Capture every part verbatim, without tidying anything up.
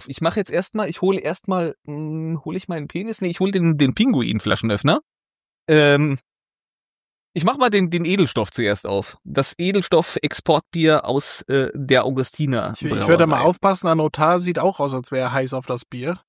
Ich mache jetzt erstmal, ich hole erstmal, hole ich meinen Penis? Nee, ich hole den, den Pinguin-Flaschenöffner. Ähm, ich mach mal den, den Edelstoff zuerst auf. Das Edelstoff-Exportbier aus äh, der Augustiner. Ich, ich würde mal aufpassen, der Notar sieht auch aus, als wäre er heiß auf das Bier.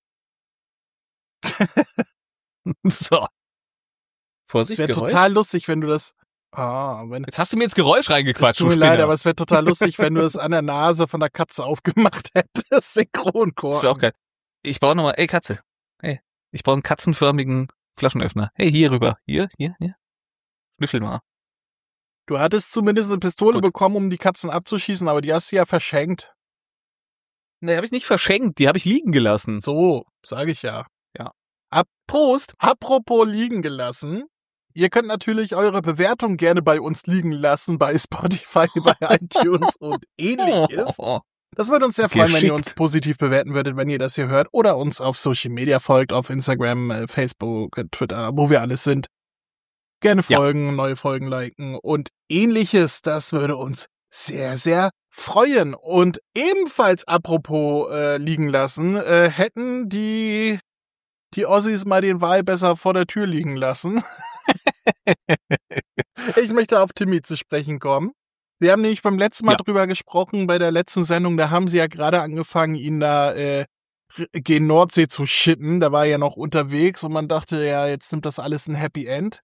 So. Es Vorsicht, wäre Geräusch. total lustig, wenn du das... Ah, wenn, Jetzt hast du mir ins Geräusch reingequatscht. es tut mir leid, aber es wäre total lustig, wenn du es an der Nase von der Katze aufgemacht hättest. Synchronchor. Das wäre auch geil. Ich brauche nochmal, ey Katze, hey, ich brauche einen katzenförmigen Flaschenöffner. Hey, hier rüber. Hier, hier, hier. Schnüffel mal. Du hattest zumindest eine Pistole Gut. bekommen, um die Katzen abzuschießen, aber die hast du ja verschenkt. Ne, habe ich nicht verschenkt, die habe ich liegen gelassen. So, sage ich ja. Ja. Ab, Prost. apropos liegen gelassen. Ihr könnt natürlich eure Bewertung gerne bei uns liegen lassen, bei Spotify, bei iTunes und ähnliches. Das würde uns sehr freuen, wenn ihr uns Geschickt. positiv bewerten würdet, wenn ihr das hier hört. Oder uns auf Social Media folgt, auf Instagram, äh, Facebook, äh, Twitter, wo wir alles sind. Gerne Ja. folgen, neue Folgen liken und ähnliches. Das würde uns sehr, sehr freuen. Und ebenfalls apropos äh, liegen lassen, äh, hätten die, die Ossis mal den Wal besser vor der Tür liegen lassen. Ich möchte auf Timmy zu sprechen kommen. Wir haben nämlich beim letzten Mal Ja. drüber gesprochen, bei der letzten Sendung, da haben sie ja gerade angefangen, ihn da äh, gen Nordsee zu schippen. Da war er ja noch unterwegs und man dachte, ja, jetzt nimmt das alles ein Happy End.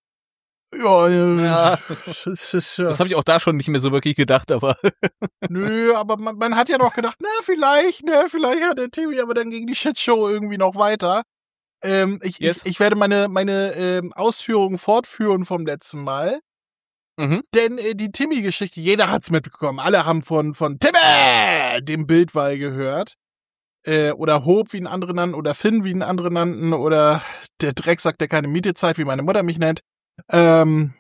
Ja, äh, Ja. es ist ja, Das habe ich auch da schon nicht mehr so wirklich gedacht, aber nö, aber man, man hat ja noch gedacht, na, vielleicht, ne, vielleicht hat der Timmy, aber dann ging die Shitshow irgendwie noch weiter. Ähm, ich, Yes. ich, ich werde meine, meine ähm, Ausführungen fortführen vom letzten Mal. mhm. Denn äh, die Timmy-Geschichte, jeder hat's mitbekommen. Alle haben von von Timmy, dem Bildwall, gehört. Äh, oder Hope, wie ihn andere nannten, oder Finn, wie ihn andere nannten, oder der Drecksack, der keine Miete zahlt, wie meine Mutter mich nennt. Ähm,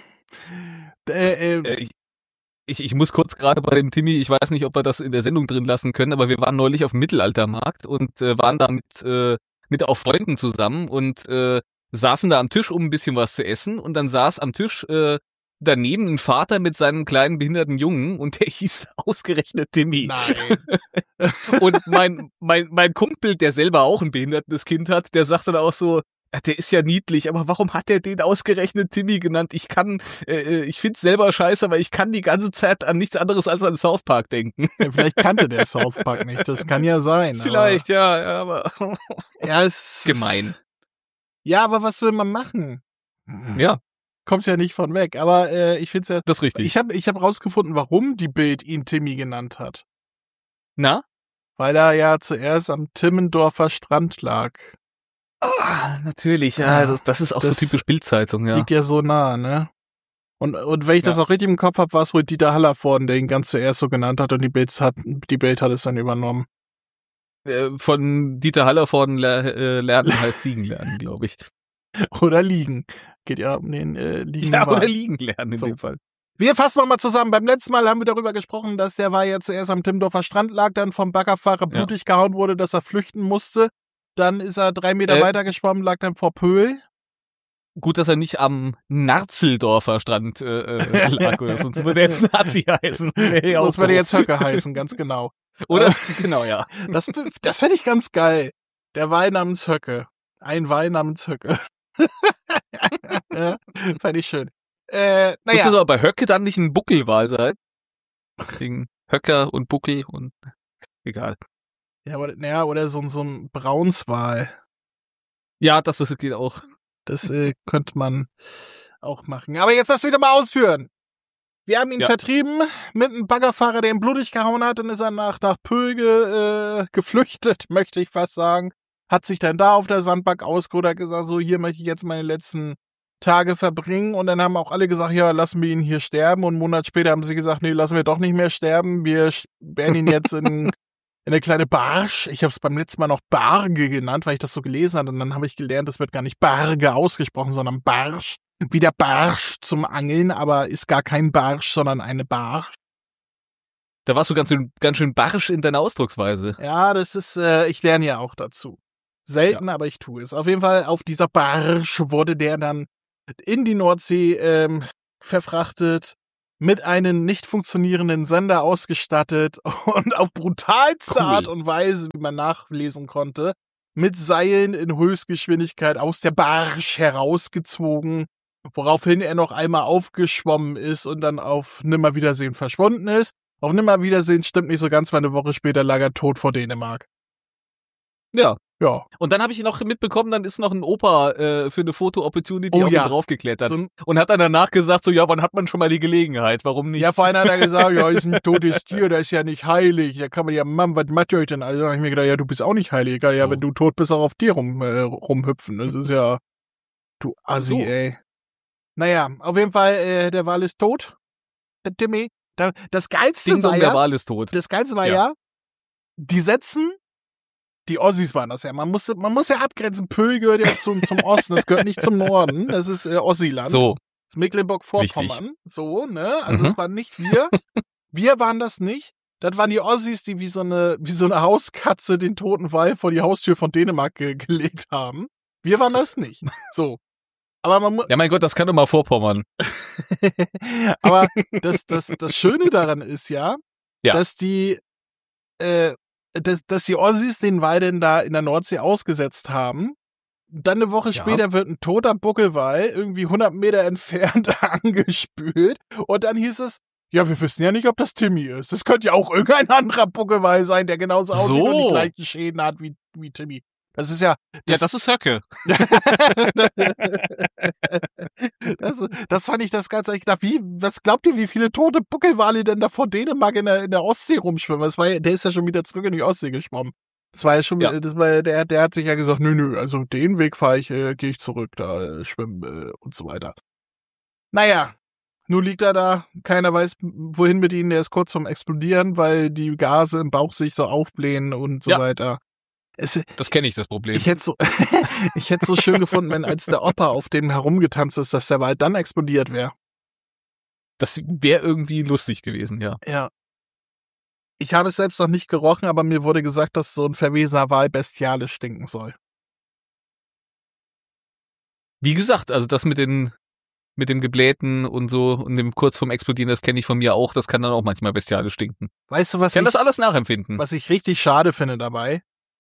äh, äh, Äh, ich, ich, ich muss kurz gerade bei dem Timmy, ich weiß nicht, ob wir das in der Sendung drin lassen können, aber wir waren neulich auf dem Mittelaltermarkt und äh, waren da mit, äh, mit auch Freunden zusammen und äh, saßen da am Tisch, um ein bisschen was zu essen und dann saß am Tisch äh, daneben ein Vater mit seinem kleinen behinderten Jungen und der hieß ausgerechnet Timmy. nein. Und mein, mein, mein Kumpel, der selber auch ein behindertes Kind hat, der sagte dann auch so, "Ja, der ist ja niedlich, aber warum hat er den ausgerechnet Timmy genannt? Ich kann, äh, ich find's selber scheiße, aber ich kann die ganze Zeit an nichts anderes als an South Park denken." Ja, vielleicht kannte der South Park nicht, das kann ja sein. Vielleicht, ja, ja, aber Aber, ja, es ist gemein. Ja, aber was will man machen? Ja, Kommt's ja nicht von weg. Aber äh, ich find's ja. das ist richtig. Ich habe ich hab rausgefunden, warum die Bild ihn Timmy genannt hat. Na? Weil er ja zuerst am Timmendorfer Strand lag. Ah, natürlich, ja, das, das ist auch Das so typisch Bildzeitung, ja. Liegt ja so nah, ne? Und, und wenn ich das Ja. auch richtig im Kopf habe, war es wohl Dieter Hallervorden, der ihn ganz zuerst so genannt hat und die Bild hat, die Bild hat es dann übernommen. Äh, Von Dieter Hallervorden ler äh, lernen heißt Siegen lernen, glaube ich. Oder liegen. Geht ja um den äh, liegenden Ja, Wal. oder liegen lernen in So. dem Fall. Wir fassen nochmal zusammen. Beim letzten Mal haben wir darüber gesprochen, dass der Wal ja zuerst am Timmendorfer Strand lag, dann vom Baggerfahrer blutig gehauen wurde, dass er flüchten musste. Dann ist er drei Meter Äh. weiter geschwommen, lag dann vor Pöhl. Gut, dass er nicht am Narzeldorfer Strand äh, äh, lag oder sonst würde er jetzt Nazi heißen. Nee, auch Das würde doof. jetzt Höcke heißen, ganz genau. Oder? Genau, ja. Das, das fände ich ganz geil. Der Wal namens Höcke. Ein Wal namens Höcke. Ja, fand ich schön. Äh, Muss naja, das aber bei Höcke dann nicht ein Buckelwal sein? Wegen Höcker und Buckel und egal. ja, oder, naja, oder so, so ein Braunswal. Ja, das ist, geht auch. Das äh, könnte man auch machen. Aber jetzt lass wieder mal ausführen. Wir haben ihn Ja. vertrieben mit einem Baggerfahrer, der ihn blutig gehauen hat. Dann ist er nach, nach Pöhl ge, äh, geflüchtet, möchte ich fast sagen. Hat sich dann da auf der Sandbank ausgeruht, hat gesagt, so, hier möchte ich jetzt meine letzten Tage verbringen. Und dann haben auch alle gesagt, ja, lassen wir ihn hier sterben. Und einen Monat später haben sie gesagt, nee, lassen wir doch nicht mehr sterben. Wir werden ihn jetzt in, in eine kleine Barsch. Ich habe es beim letzten Mal noch Barge genannt, weil ich das so gelesen habe. Und dann habe ich gelernt, das wird gar nicht Barge ausgesprochen, sondern Barsch. Wie der Barsch zum Angeln, aber ist gar kein Barsch, sondern eine Barsch. Da warst du ganz schön, ganz schön barsch in deiner Ausdrucksweise. Ja, das ist, äh, ich lerne ja auch dazu. Selten, aber ich tue es. Auf jeden Fall, auf dieser Barsch wurde der dann in die Nordsee ähm, verfrachtet. mit einem nicht funktionierenden Sender ausgestattet und auf brutalste Cool. Art und Weise, wie man nachlesen konnte, mit Seilen in Höchstgeschwindigkeit aus der Barsch herausgezogen, woraufhin er noch einmal aufgeschwommen ist und dann auf Nimmerwiedersehen verschwunden ist. Auf Nimmerwiedersehen stimmt nicht so ganz, weil eine Woche später lag er tot vor Dänemark. Ja. Ja. Und dann habe ich noch mitbekommen, dann ist noch ein Opa äh, für eine Foto-Opportunity Oh auf ja. ihn draufgeklettert. So ein, Und hat dann danach gesagt, so, ja, wann hat man schon mal die Gelegenheit? Warum nicht? ja, vorhin hat er gesagt, ja, ist ein totes Tier, der ist ja nicht heilig. Da kann man ja, Mann, was macht ihr euch denn? Also da hab ich mir gedacht, ja, du bist auch nicht heilig. Ja, So. wenn du tot bist, auch auf dir rum, äh, rumhüpfen. Das ist ja, du Assi, So. ey. Naja, auf jeden Fall, äh, der Wal ist tot. Der Timmy. Da, das Geilste Ding war Dong, ja, der Wal ist tot. das Geilste war Ja. ja, die setzen, die Ossis waren das ja. Man muss, man muss ja abgrenzen. Pöhl gehört ja zum, zum Osten, das gehört nicht zum Norden. Das ist äh, Ossiland. So. Das Mecklenburg-Vorpommern. So, ne? Also Mhm. es waren nicht wir. Wir waren das nicht. Das waren die Ossis, die wie so eine, wie so eine Hauskatze den toten Wal vor die Haustür von Dänemark ge gelegt haben. Wir waren das nicht. So. Aber man muss, Ja, mein Gott, das kann doch mal Vorpommern. aber das, das, das Schöne daran ist ja, Ja. dass die, äh, dass, dass die Ossis den Wal denn da in der Nordsee ausgesetzt haben. Dann eine Woche Ja. später wird ein toter Buckelwal irgendwie hundert Meter entfernt angespült. Und dann hieß es, ja, wir wissen ja nicht, ob das Timmy ist. Das könnte ja auch irgendein anderer Buckelwal sein, der genauso aussieht und die So. gleichen Schäden hat wie, wie Timmy. Das ist ja, Ja, das ist Höcke. das, das fand ich das Ganze. Ich dachte, wie, was glaubt ihr, wie viele tote Buckelwale denn da vor Dänemark in der, in der Ostsee rumschwimmen? Das war ja, der ist ja schon wieder zurück in die Ostsee geschwommen. Das war ja schon, Ja. das war, der, der hat sich ja gesagt, nö, nö, also den Weg fahre ich, äh, gehe ich zurück, da äh, schwimmen äh, und so weiter. Naja, nun liegt er da, keiner weiß, wohin mit ihm, der ist kurz vorm Explodieren, weil die Gase im Bauch sich so aufblähen und so Ja. weiter. Es, Das kenne ich, das Problem. ich hätte so, ich hätte so schön gefunden, wenn als der Opa auf dem herumgetanzt ist, dass der Wald dann explodiert wäre. Das wäre irgendwie lustig gewesen, ja. Ja. Ich habe es selbst noch nicht gerochen, aber mir wurde gesagt, dass so ein verwesener Wal bestialisch stinken soll. Wie gesagt, also das mit den mit dem Geblähten und so und dem kurz vorm Explodieren, das kenne ich von mir auch. Das kann dann auch manchmal bestialisch stinken. Weißt du, was Ich kann ich, das alles nachempfinden, was ich richtig schade finde dabei?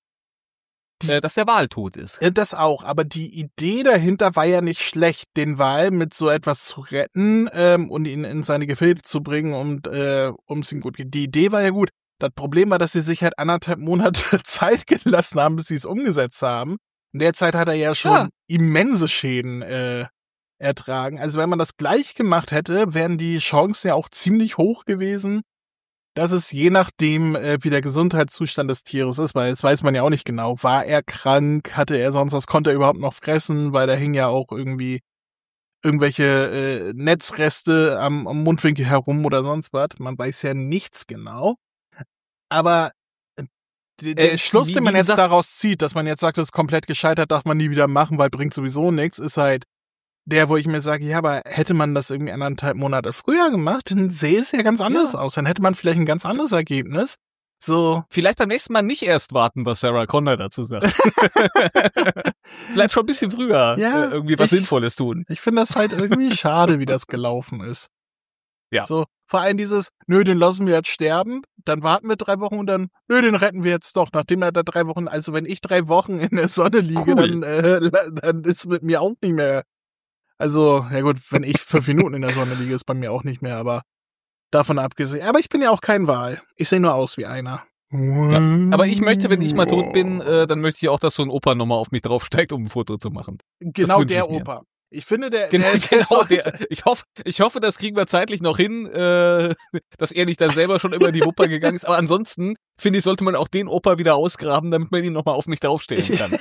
äh, dass der Wal tot ist. Ja, das auch, aber die Idee dahinter war ja nicht schlecht, den Wal mit so etwas zu retten ähm, und ihn in seine Gefilde zu bringen und äh, um es ihm gut geht. Die Idee war ja gut. Das Problem war, dass sie sich halt anderthalb Monate Zeit gelassen haben, bis sie es umgesetzt haben. In der Zeit hat er ja schon Ja. immense Schäden äh, ertragen. Also wenn man das gleich gemacht hätte, wären die Chancen ja auch ziemlich hoch gewesen, dass es je nachdem, äh, wie der Gesundheitszustand des Tieres ist, weil das weiß man ja auch nicht genau. War er krank? Hatte er sonst was? Konnte er überhaupt noch fressen? Weil da hing ja auch irgendwie irgendwelche äh, Netzreste am, am Mundwinkel herum oder sonst was. Man weiß ja nichts genau. Aber äh, der, der Äh, Schluss, wie- den man wie jetzt gesagt- daraus zieht, dass man jetzt sagt, das ist komplett gescheitert, darf man nie wieder machen, weil bringt sowieso nichts, ist halt der, wo ich mir sage, ja, aber hätte man das irgendwie anderthalb Monate früher gemacht, dann sähe es ja ganz anders Ja. aus. Dann hätte man vielleicht ein ganz anderes Ergebnis. So, Vielleicht beim nächsten Mal nicht erst warten, was Sarah Connor dazu sagt. Vielleicht schon ein bisschen früher Ja, äh, irgendwie was ich- Sinnvolles tun. ich finde das halt irgendwie schade, wie das gelaufen ist. Ja. So, vor allem dieses, nö, den lassen wir jetzt sterben, dann warten wir drei Wochen und dann, nö, den retten wir jetzt doch, nachdem er da drei Wochen, also wenn ich drei Wochen in der Sonne liege, Cool. dann, äh, dann ist mit mir auch nicht mehr, also, ja gut, wenn ich fünf Minuten in der Sonne liege, ist bei mir auch nicht mehr, aber davon abgesehen, aber ich bin ja auch kein Wal. Ich sehe nur aus wie einer. Ja. Aber ich möchte, wenn ich mal tot bin, äh, dann möchte ich auch, dass so ein Opa nochmal auf mich draufsteigt, um ein Foto zu machen. Genau wünsch der ich mir. Opa. Ich finde, der, Genau, der, der genau sollte- der. Ich hoffe, ich hoffe, das kriegen wir zeitlich noch hin, äh, dass er nicht dann selber schon über die Wupper gegangen ist. Aber ansonsten, finde ich, sollte man auch den Opa wieder ausgraben, damit man ihn nochmal auf mich draufstellen kann.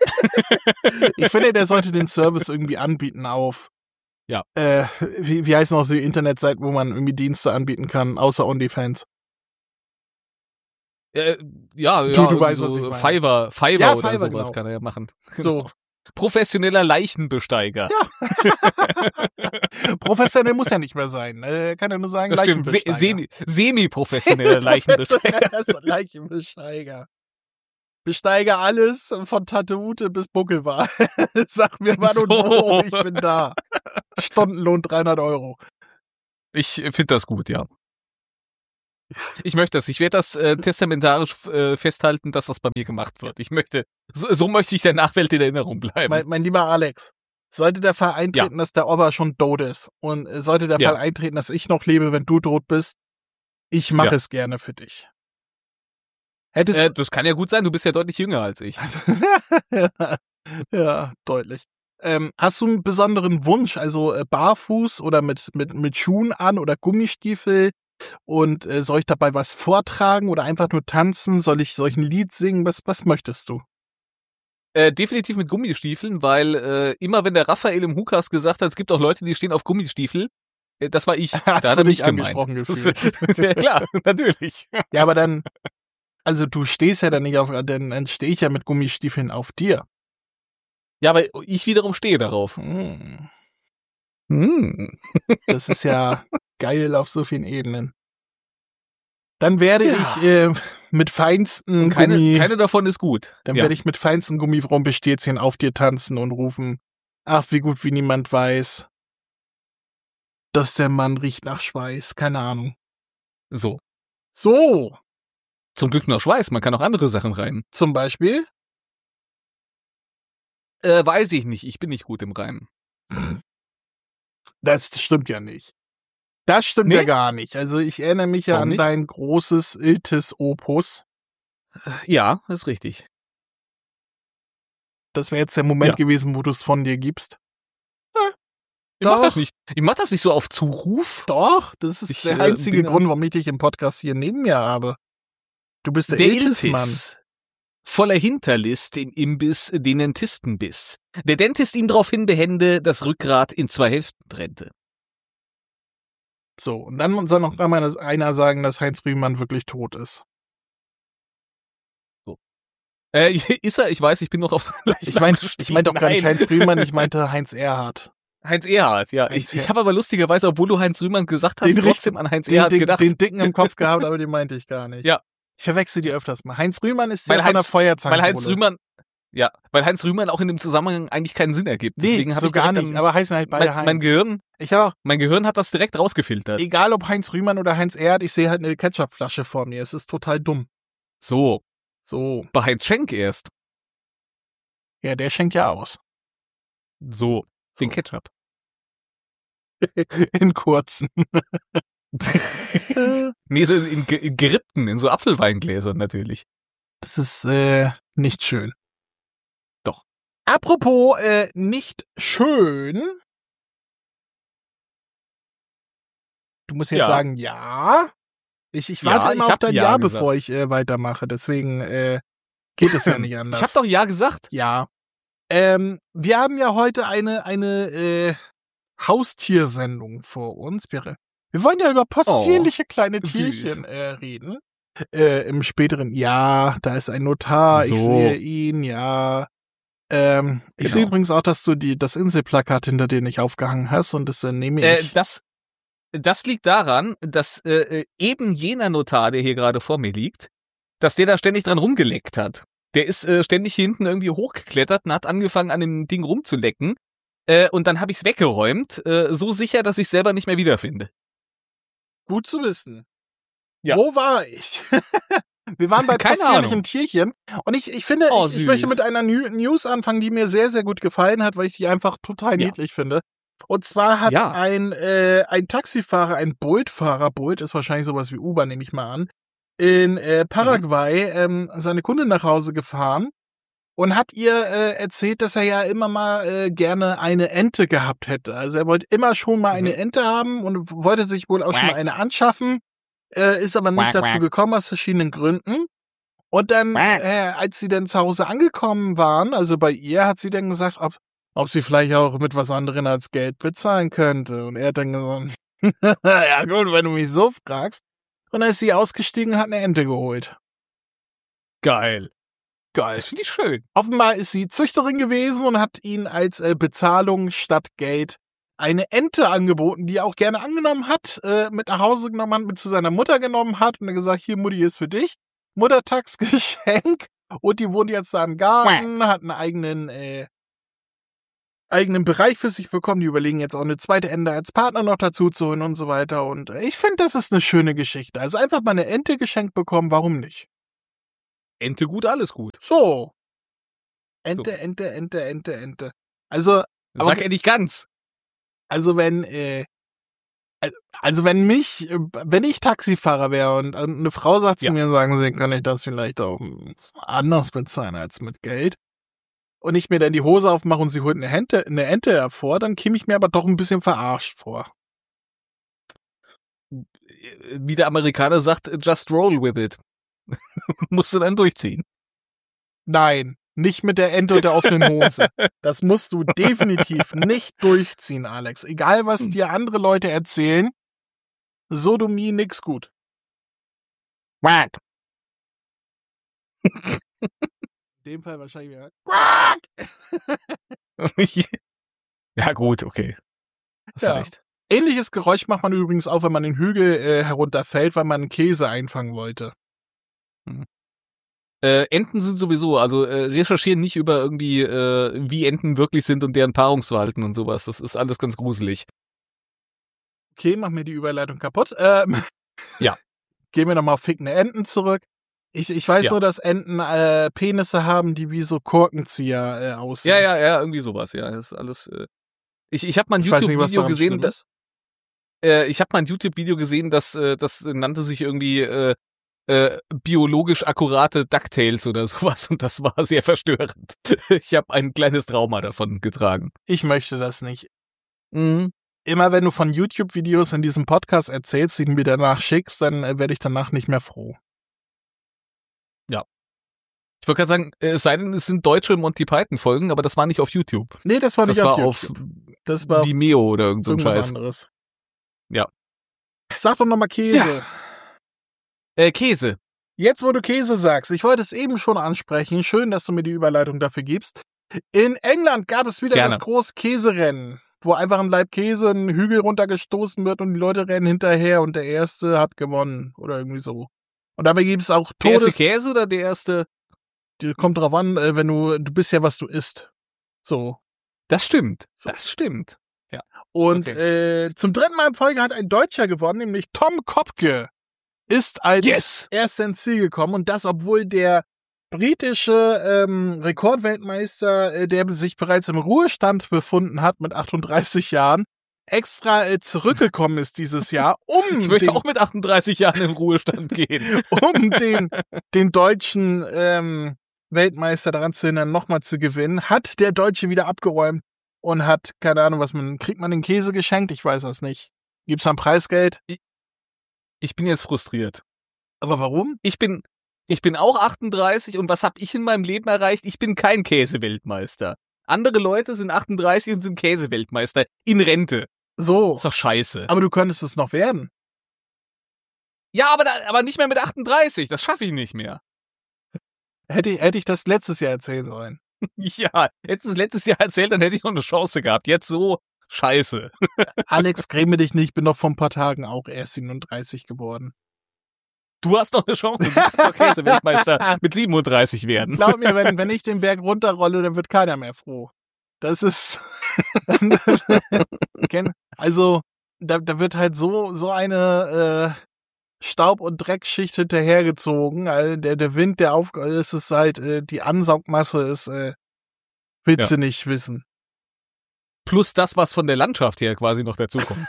Ich finde, der sollte den Service irgendwie anbieten auf, Ja. äh, wie, wie heißen auch so die Internetseiten, wo man irgendwie Dienste anbieten kann, außer OnlyFans. Äh, ja, Du- ja, du irgendwie weißt, so was ich meine. Fiverr, Fiverr Ja, oder Fiverr, sowas genau. kann er ja machen. So. Professioneller Leichenbesteiger. Professionell muss ja nicht mehr sein. Äh, kann ja nur sagen, Das stimmt. Se Leichenbesteiger. semi, semi-professioneller Leichenbesteiger. Professioneller Leichenbesteiger. Besteige alles von Tattoote bis Buckelwal. Sag mir wann und So. wo, ich bin da. Stundenlohn dreihundert Euro. Ich finde das gut, ja. Ich möchte das. Ich werde das äh, testamentarisch äh, festhalten, dass das bei mir gemacht wird. Ich möchte, so, so möchte ich der Nachwelt in Erinnerung bleiben. Mein, mein lieber Alex, sollte der Fall eintreten, ja. dass der Opa schon tot ist und äh, sollte der ja. Fall eintreten, dass ich noch lebe, wenn du tot bist, ich mache ja. es gerne für dich. Hättest äh, das kann ja gut sein, du bist ja deutlich jünger als ich. Ja, deutlich. Ähm, hast du einen besonderen Wunsch, also äh, barfuß oder mit, mit, mit Schuhen an oder Gummistiefel? Und äh, soll ich dabei was vortragen oder einfach nur tanzen? Soll ich solch ein Lied singen? Was, was möchtest du? Äh, definitiv mit Gummistiefeln, weil äh, immer wenn der Raphael im Hukas gesagt hat, es gibt auch Leute, die stehen auf Gummistiefel, äh, das war ich. Hast da hat du er dich mich angesprochen gemeint. gefühlt? Ja klar, natürlich. Ja, aber dann, also du stehst ja dann nicht auf, dann, dann stehe ich ja mit Gummistiefeln auf dir. Ja, aber ich wiederum stehe darauf. Hm. Hm. Das ist ja geil auf so vielen Ebenen. Dann werde ja. ich äh, mit feinsten keine, Gummi... Keine davon ist gut. Dann ja. werde ich mit feinsten Gummibrummbestäzchen auf dir tanzen und rufen, ach, wie gut wie niemand weiß, dass der Mann riecht nach Schweiß. Keine Ahnung. So. So. Zum Glück nur Schweiß, man kann auch andere Sachen reimen. Zum Beispiel? Äh, weiß ich nicht, ich bin nicht gut im Reimen. Das stimmt ja nicht. Das stimmt nee? ja gar nicht. Also ich erinnere mich ja Warum an nicht? dein großes Iltis-Opus. Ja, ist richtig. Das wäre jetzt der Moment ja. gewesen, wo du es von dir gibst. Ja, ich mach das nicht. Ich mach das nicht so auf Zuruf. Doch, das ist ich, der einzige äh, Grund, warum ich dich im Podcast hier neben mir habe. Du bist der, der Iltis-Mann. Iltis. Voller Hinterlist im Imbiss den Dentistenbiss. Der Dentist ihm daraufhin behende das Rückgrat in zwei Hälften trennte. So, und dann soll noch einmal einer sagen, dass Heinz Rühmann wirklich tot ist. So. Äh, ist er? Ich weiß, ich bin noch auf seinem Ich meine ich mein doch gar nicht Heinz Rühmann, ich meinte Heinz Erhardt. Heinz Erhardt, ja. Heinz ich ich habe aber lustigerweise, obwohl du Heinz Rühmann gesagt hast, den trotzdem an Heinz den, Erhardt den, gedacht. Den dicken im Kopf gehabt, aber den meinte ich gar nicht. Ja. Ich verwechsel die öfters mal. Heinz Rühmann ist weil ja Heinz, von der Feuerzangenbowle. Weil Heinz Rühmann, ja, weil Heinz Rühmann auch in dem Zusammenhang eigentlich keinen Sinn ergibt. Deswegen nee, hab so ich gar nicht, dann, aber heißen halt beide mein, Heinz. Mein Gehirn, ich hab auch, mein Gehirn hat das direkt rausgefiltert. Egal ob Heinz Rühmann oder Heinz Erhardt, ich sehe halt eine Ketchupflasche vor mir. Es ist total dumm. So. So. Bei Heinz Schenk erst. Ja, der schenkt ja aus. So. Den so. Ketchup. In kurzen. Nee, so in, in gerippten, in so Apfelweingläsern natürlich. Das ist äh, nicht schön. Doch. Apropos äh, nicht schön. Du musst jetzt ja. sagen, ja. Ich, ich warte ja, immer ich auf dein Ja, ja bevor ich äh, weitermache. Deswegen äh, geht es ja nicht anders. Ich hab doch Ja gesagt. Ja. Ähm, wir haben ja heute eine eine äh, Haustiersendung vor uns. Wir, wir wollen ja über possierliche oh, kleine Tierchen äh, reden. Äh, Im späteren, ja, da ist ein Notar, so. Ich sehe ihn, ja. Ähm, ich genau. sehe übrigens auch, dass du die das Inselplakat hinter dir nicht aufgehangen hast und das äh, nehme ich. Äh, das, das liegt daran, dass äh, eben jener Notar, der hier gerade vor mir liegt, dass der da ständig dran rumgeleckt hat. Der ist äh, ständig hier hinten irgendwie hochgeklettert und hat angefangen, an dem Ding rumzulecken. Äh, und dann habe ich es weggeräumt, äh, so sicher, dass ich es selber nicht mehr wiederfinde. Gut zu wissen. Ja. Wo war ich? Wir waren bei Keine possierlichen Ahnung. Tierchen. Und ich, ich finde, oh, ich, ich möchte mit einer News anfangen, die mir sehr, sehr gut gefallen hat, weil ich die einfach total ja. niedlich finde. Und zwar hat ja. ein äh, ein Taxifahrer, ein Bolt-Fahrer, Bolt ist wahrscheinlich sowas wie Uber, nehme ich mal an, in äh, Paraguay mhm. ähm, seine Kundin nach Hause gefahren und hat ihr äh, erzählt, dass er ja immer mal äh, gerne eine Ente gehabt hätte. Also er wollte immer schon mal eine mhm. Ente haben und wollte sich wohl auch Quack. schon mal eine anschaffen, äh, ist aber nicht Quack, dazu gekommen aus verschiedenen Gründen. Und dann, äh, als sie dann zu Hause angekommen waren, also bei ihr, hat sie dann gesagt, ob, ob sie vielleicht auch mit was anderem als Geld bezahlen könnte. Und er hat dann gesagt, ja gut, wenn du mich so fragst. Und dann ist sie ausgestiegen und hat eine Ente geholt. Geil. Geil. Das finde ich schön. Offenbar ist sie Züchterin gewesen und hat ihn als äh, Bezahlung statt Geld eine Ente angeboten, die er auch gerne angenommen hat, äh, mit nach Hause genommen hat, mit zu seiner Mutter genommen hat und dann gesagt, hier Mutti ist für dich. Muttertagsgeschenk. Und die wohnt jetzt da im Garten, hat einen eigenen, äh, eigenen Bereich für sich bekommen. Die überlegen jetzt auch eine zweite Ente als Partner noch dazu zu holen und so weiter. Und ich finde, das ist eine schöne Geschichte. Also einfach mal eine Ente geschenkt bekommen, warum nicht? Ente gut, alles gut. So. Ente, So. Ente, Ente, Ente, Ente. Also, aber, Sag endlich ganz. also wenn, äh, also wenn mich, wenn ich Taxifahrer wäre und eine Frau sagt zu Ja. mir, sagen sie, kann ich das vielleicht auch anders bezahlen als mit Geld? Und ich mir dann die Hose aufmache und sie holt eine Ente, eine Ente hervor, dann käme ich mir aber doch ein bisschen verarscht vor. Wie der Amerikaner sagt, just roll with it. Musst du dann durchziehen. Nein, nicht mit der Ente und der offenen Hose. Das musst du definitiv nicht durchziehen, Alex. Egal, was dir andere Leute erzählen, Sodomie nix gut. Quack. In dem Fall wahrscheinlich wieder Quack! Ja gut, okay. Hast Ja. recht. Ähnliches Geräusch macht man übrigens auch, wenn man den Hügel äh, herunterfällt, weil man einen Käse einfangen wollte. Äh, Enten sind sowieso, also äh, recherchieren nicht über irgendwie, äh, wie Enten wirklich sind und deren Paarungsverhalten und sowas. Das ist alles ganz gruselig. Okay, mach mir die Überleitung kaputt. Ähm, Ja. Gehen wir nochmal auf fickende Enten zurück. Ich, ich weiß Ja. nur, dass Enten äh, Penisse haben, die wie so Korkenzieher äh, aussehen. Ja, ja, ja, irgendwie sowas, ja. Das ist alles. Äh ich ich habe mal ein Ich weiß nicht, was YouTube-Video daran gesehen, schlimm das, ist. äh, ich habe mal ein YouTube-Video gesehen, das, äh, das nannte sich irgendwie äh, äh, biologisch akkurate DuckTales oder sowas und das war sehr verstörend. Ich habe ein kleines Trauma davon getragen. Ich möchte das nicht. Mhm. Immer wenn du von YouTube-Videos in diesem Podcast erzählst, die du mir danach schickst, dann äh, werde ich danach nicht mehr froh. Ich wollte gerade sagen, äh, es sei denn, es sind deutsche Monty Python-Folgen, aber das war nicht auf YouTube. Nee, das war Das nicht war auf auf YouTube. Das war auf Vimeo oder irgend so ein irgendwas Scheiß. anderes. Ja. Sag doch nochmal Käse. Äh, Käse. Jetzt, wo du Käse sagst, ich wollte es eben schon ansprechen. Schön, dass du mir die Überleitung dafür gibst. In England gab es wieder Gerne. das große Käserennen, wo einfach ein Laib Käse einen Hügel runtergestoßen wird und die Leute rennen hinterher und der Erste hat gewonnen oder irgendwie so. Und dabei gibt es auch Der erste Todes... Käse oder der erste? Die- Kommt drauf an, äh, wenn du... Du bist ja, was du isst. So. Das stimmt. So. Das stimmt. Und Okay. äh, zum dritten Mal in Folge hat ein Deutscher gewonnen, nämlich Tom Kopke ist als Yes! erster ins Ziel gekommen. Und das, obwohl der britische ähm, Rekordweltmeister, äh, der sich bereits im Ruhestand befunden hat mit achtunddreißig Jahren, extra äh, zurückgekommen ist dieses Jahr, um, Ich möchte den, auch mit achtunddreißig Jahren in Ruhestand gehen. um den, den deutschen ähm, Weltmeister daran zu hindern, nochmal zu gewinnen, hat der Deutsche wieder abgeräumt und hat, keine Ahnung, was man, kriegt man den Käse geschenkt? Ich weiß das nicht. Gibt's dann Preisgeld? Ich bin jetzt frustriert. Aber warum? Ich bin, ich bin auch achtunddreißig und was habe ich in meinem Leben erreicht? Ich bin kein Käseweltmeister. Andere Leute sind achtunddreißig und sind Käseweltmeister in Rente. So. Ist doch scheiße. Aber du könntest es noch werden. Ja, aber, da, aber nicht mehr mit achtunddreißig. Das schaffe ich nicht mehr. Hätte ich, hätte ich das letztes Jahr erzählen sollen. Ja, hättest du es letztes Jahr erzählt, dann hätte ich noch eine Chance gehabt. Jetzt so, scheiße. Alex, gräme dich nicht, bin noch vor ein paar Tagen auch erst siebenunddreißig geworden. Du hast doch eine Chance. Du kannst doch Käseweltmeister mit siebenunddreißig werden. Glaub mir, wenn, wenn ich den Berg runterrolle, dann wird keiner mehr froh. Das ist, Kenn- also, da, da wird halt so, so eine, äh, Staub- und Dreckschicht hinterhergezogen. Also der, der Wind, der auf, es ist halt, äh, die Ansaugmasse ist, äh, willst Ja. du nicht wissen. Plus das, was von der Landschaft her quasi noch dazukommt.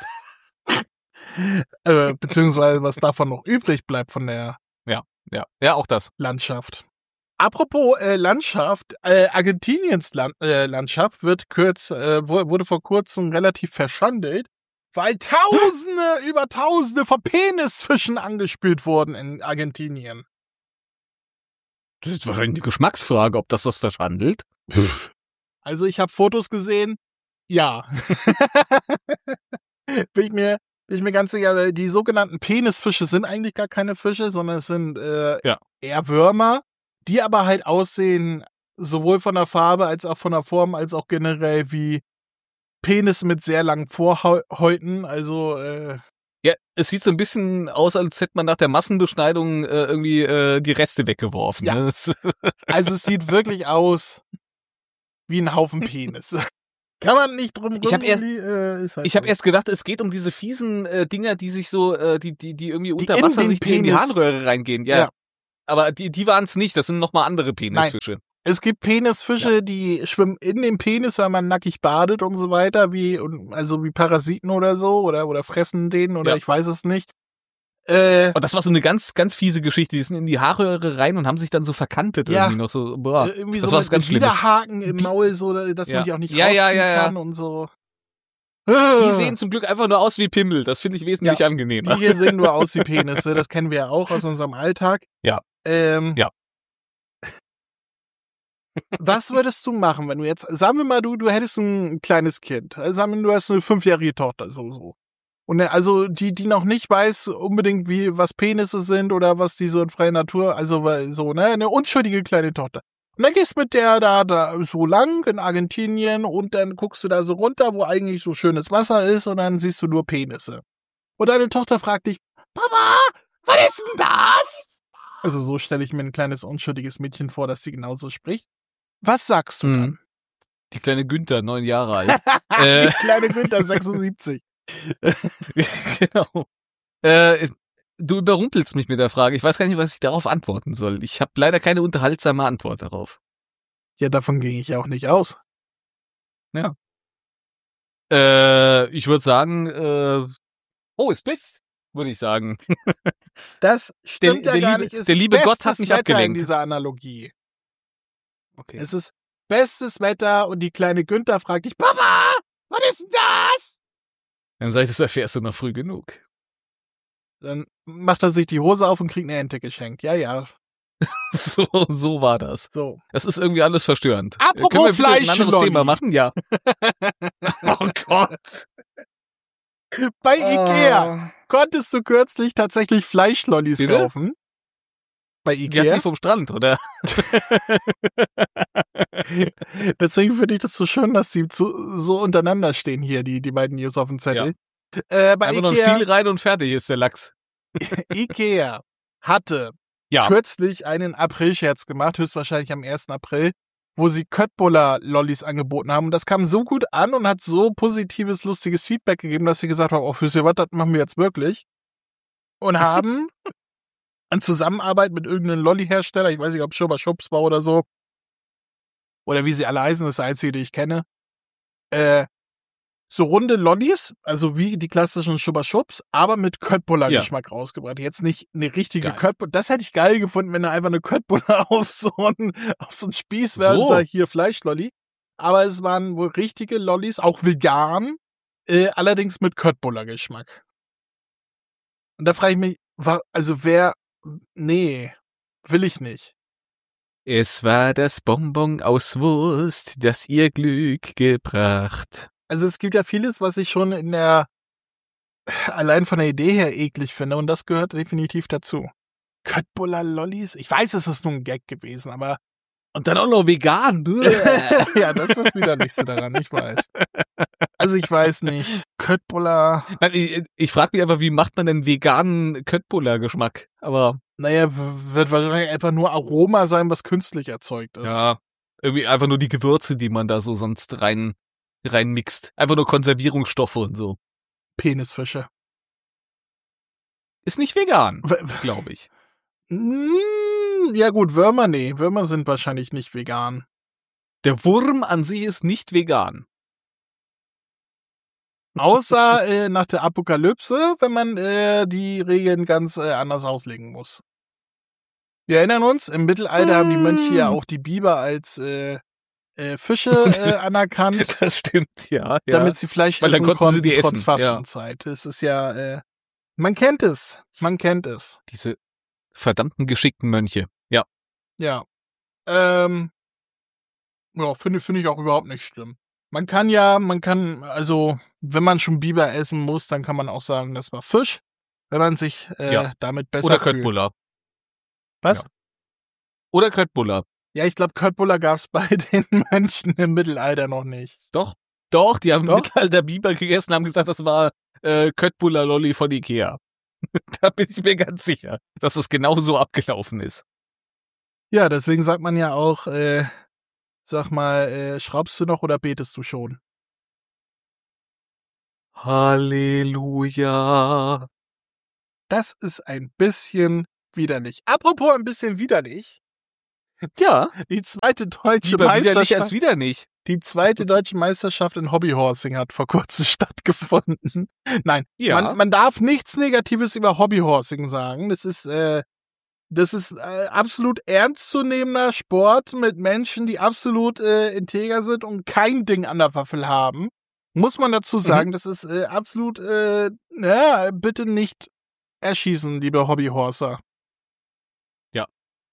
Äh, beziehungsweise was davon noch übrig bleibt von der Ja, ja, auch das. Landschaft. Apropos äh, Landschaft, äh, Argentiniens Land, äh, Landschaft wird kurz, äh, wu- wurde vor kurzem relativ verschandelt, weil Tausende über Tausende von Penisfischen angespült wurden in Argentinien. Das ist wahrscheinlich eine Geschmacksfrage, ob das das verschandelt. Also ich habe Fotos gesehen, ja. bin ich mir bin ich mir ganz sicher, weil die sogenannten Penisfische sind eigentlich gar keine Fische, sondern es sind äh, Ja. eher Würmer, die aber halt aussehen, sowohl von der Farbe als auch von der Form, als auch generell wie Penis mit sehr langen Vorhäuten. Also, äh, Ja, es sieht so ein bisschen aus, als hätte man nach der Massenbeschneidung äh, irgendwie äh, die Reste weggeworfen. Ja. Ne? Das- also es sieht wirklich aus wie ein Haufen Penis. Kann man nicht drum rum. Ich hab erst- die, äh, ist halt Ich habe so. erst gedacht, es geht um diese fiesen äh, Dinger, die sich so, äh, die, die, die irgendwie Die unter in Wasser den sich die in die Penis- Harnröhre reingehen. Ja. Ja. Aber die, die waren es nicht. Das sind nochmal andere Penisfische. Es gibt Penisfische, die schwimmen in dem Penis, weil man nackig badet und so weiter, wie und also wie Parasiten oder so oder oder fressen den oder Ja. ich weiß es nicht. Äh, Und das war so eine ganz, ganz fiese Geschichte. Die sind in die Haarröhre rein und haben sich dann so verkantet Ja. irgendwie noch so. Boah, irgendwie das so war mit, was ganz mit Schlimmes. Widerhaken im Die- Maul, so dass Ja. man die auch nicht Ja, rausziehen ja, ja, ja. kann und so. Die sehen zum Glück einfach nur aus wie Pimmel. Das finde ich wesentlich Ja. angenehmer. Die hier sehen nur aus wie Penisse, das kennen wir ja auch aus unserem Alltag. Ja. Ähm, Ja. Was würdest du machen, wenn du jetzt, sagen wir mal, du, du hättest ein kleines Kind, also sagen wir, du hast eine fünfjährige Tochter, so, so. Und äh, also, die, die noch nicht weiß unbedingt, wie, was Penisse sind oder was die so in freier Natur, also, weil so, ne, eine unschuldige kleine Tochter. Und dann gehst mit der da, da so lang in Argentinien und dann guckst du da so runter, wo eigentlich so schönes Wasser ist und dann siehst du nur Penisse. Und deine Tochter fragt dich, Papa, was ist denn das? Also so stelle ich mir ein kleines unschuldiges Mädchen vor, dass sie genauso spricht. Was sagst du Hm. dann? Die kleine Günther, neun Jahre alt. äh, Die kleine Günther, sechsundsiebzig. genau. Äh, du überrumpelst mich mit der Frage. Ich weiß gar nicht, was ich darauf antworten soll. Ich habe leider keine unterhaltsame Antwort darauf. Ja, davon ging ich auch nicht aus. Äh, ich würde sagen, äh, oh, es blitzt, würde ich sagen. Das stimmt Der- ja der gar liebe- nicht. Es der ist liebe Gott bestes hat mich Wetter abgelenkt. in dieser Analogie. Okay. Es ist bestes Wetter und die kleine Günther fragt dich, Papa, was ist denn das? Dann sag ich, das erfährst du noch früh genug. Dann macht er sich die Hose auf und kriegt eine Ente geschenkt. Ja, ja. So, so war das. So. Das ist irgendwie alles verstörend. Apropos Können wir bitte ein anderes Fleischlolli. Thema machen? Ja. Oh Gott. Bei Ikea Ah. konntest du kürzlich tatsächlich Fleischlollis Bitte? kaufen. Bei Die hatten Ikea. die vom Strand, oder? Deswegen finde ich das so schön, dass sie zu, so untereinander stehen hier, die, die beiden News auf dem Zettel. Äh, bei Einfach noch einen Ikea, Stiel rein und fertig ist der Lachs. Ikea hatte Ja. kürzlich einen April-Scherz gemacht, höchstwahrscheinlich am ersten April, wo sie Köttbullar-Lollis angeboten haben. Und das kam so gut an und hat so positives, lustiges Feedback gegeben, dass sie gesagt haben, oh, wisst ihr was, das machen wir jetzt wirklich. Und haben in Zusammenarbeit mit irgendeinem Lolli-Hersteller, ich weiß nicht, ob Schubba Schubs war oder so, oder wie sie alle heißen, das ist der einzige, die ich kenne, äh, so runde Lollis, also wie die klassischen Schubba Schubs, aber mit Köttbullar-Geschmack rausgebracht. Jetzt nicht eine richtige Geil. Köttbullar. Das hätte ich geil gefunden, wenn er einfach eine Köttbullar auf so einen, auf so einen Spieß wäre und So. sagt, hier Fleischlolli. Aber es waren wohl richtige Lollis, auch vegan, äh, allerdings mit Köttbullar-Geschmack. Und da frage ich mich, wa- also wer, nee, will ich nicht. Es war das Bonbon aus Wurst, das ihr Glück gebracht. Also es gibt ja vieles, was ich schon in der, allein von der Idee her eklig finde und das gehört definitiv dazu. Köttbullar Lollis? Ich weiß, es ist nur ein Gag gewesen, aber Und dann auch noch vegan. ja, das ist das Widerlichste daran, ich weiß. Also ich weiß nicht. Köttbullar, Nein, ich ich frage mich einfach, wie macht man denn veganen Köttbullar-Geschmack? Aber naja, w- wird wahrscheinlich einfach nur Aroma sein, was künstlich erzeugt ist. ja, irgendwie einfach nur die Gewürze, die man da so sonst rein reinmixt. Einfach nur Konservierungsstoffe und so. Penisfische. Ist nicht vegan, W- w- glaube ich. Mm, ja gut, Würmer, nee. Würmer sind wahrscheinlich nicht vegan. Der Wurm an sich ist nicht vegan. Außer äh, nach der Apokalypse, wenn man äh, die Regeln ganz äh, anders auslegen muss. Wir erinnern uns, im Mittelalter haben die Mönche ja auch die Biber als äh, äh, Fische äh, anerkannt, Das stimmt, ja. ja. damit sie Fleisch Weil dann essen konnten sie konnten, die trotz essen, Fastenzeit. Es ist ja, äh, man kennt es, man kennt es. Diese verdammten geschickten Mönche. Ja. Ja. Ähm, ja, finde finde ich auch überhaupt nicht schlimm. Man kann ja, man kann, also, wenn man schon Biber essen muss, dann kann man auch sagen, das war Fisch, wenn man sich äh, Ja. damit besser Oder fühlt. Köttbullar. Was? Ja. Oder Köttbullar. Ja, ich glaube, Köttbullar gab's bei den Mönchen im Mittelalter noch nicht. Doch. Doch, die haben Doch? im Mittelalter Biber gegessen, haben gesagt, das war äh, Köttbullar-Lolli von Ikea. Da bin ich mir ganz sicher, dass es genau so abgelaufen ist. Ja, deswegen sagt man ja auch, äh, sag mal, äh, schraubst du noch oder betest du schon? Halleluja. Das ist ein bisschen widerlich. Apropos ein bisschen widerlich. Ja, Die zweite deutsche lieber widerlich Meisterschaft, als wieder nicht. die zweite deutsche Meisterschaft in Hobbyhorsing hat vor kurzem stattgefunden. Nein, Ja. man, man darf nichts Negatives über Hobbyhorsing sagen. Das ist, äh, das ist äh, absolut ernstzunehmender Sport mit Menschen, die absolut äh, integer sind und kein Ding an der Waffel haben. Muss man dazu sagen, Mhm. das ist äh, absolut, äh, na, bitte nicht erschießen, liebe Hobbyhorser. Ja.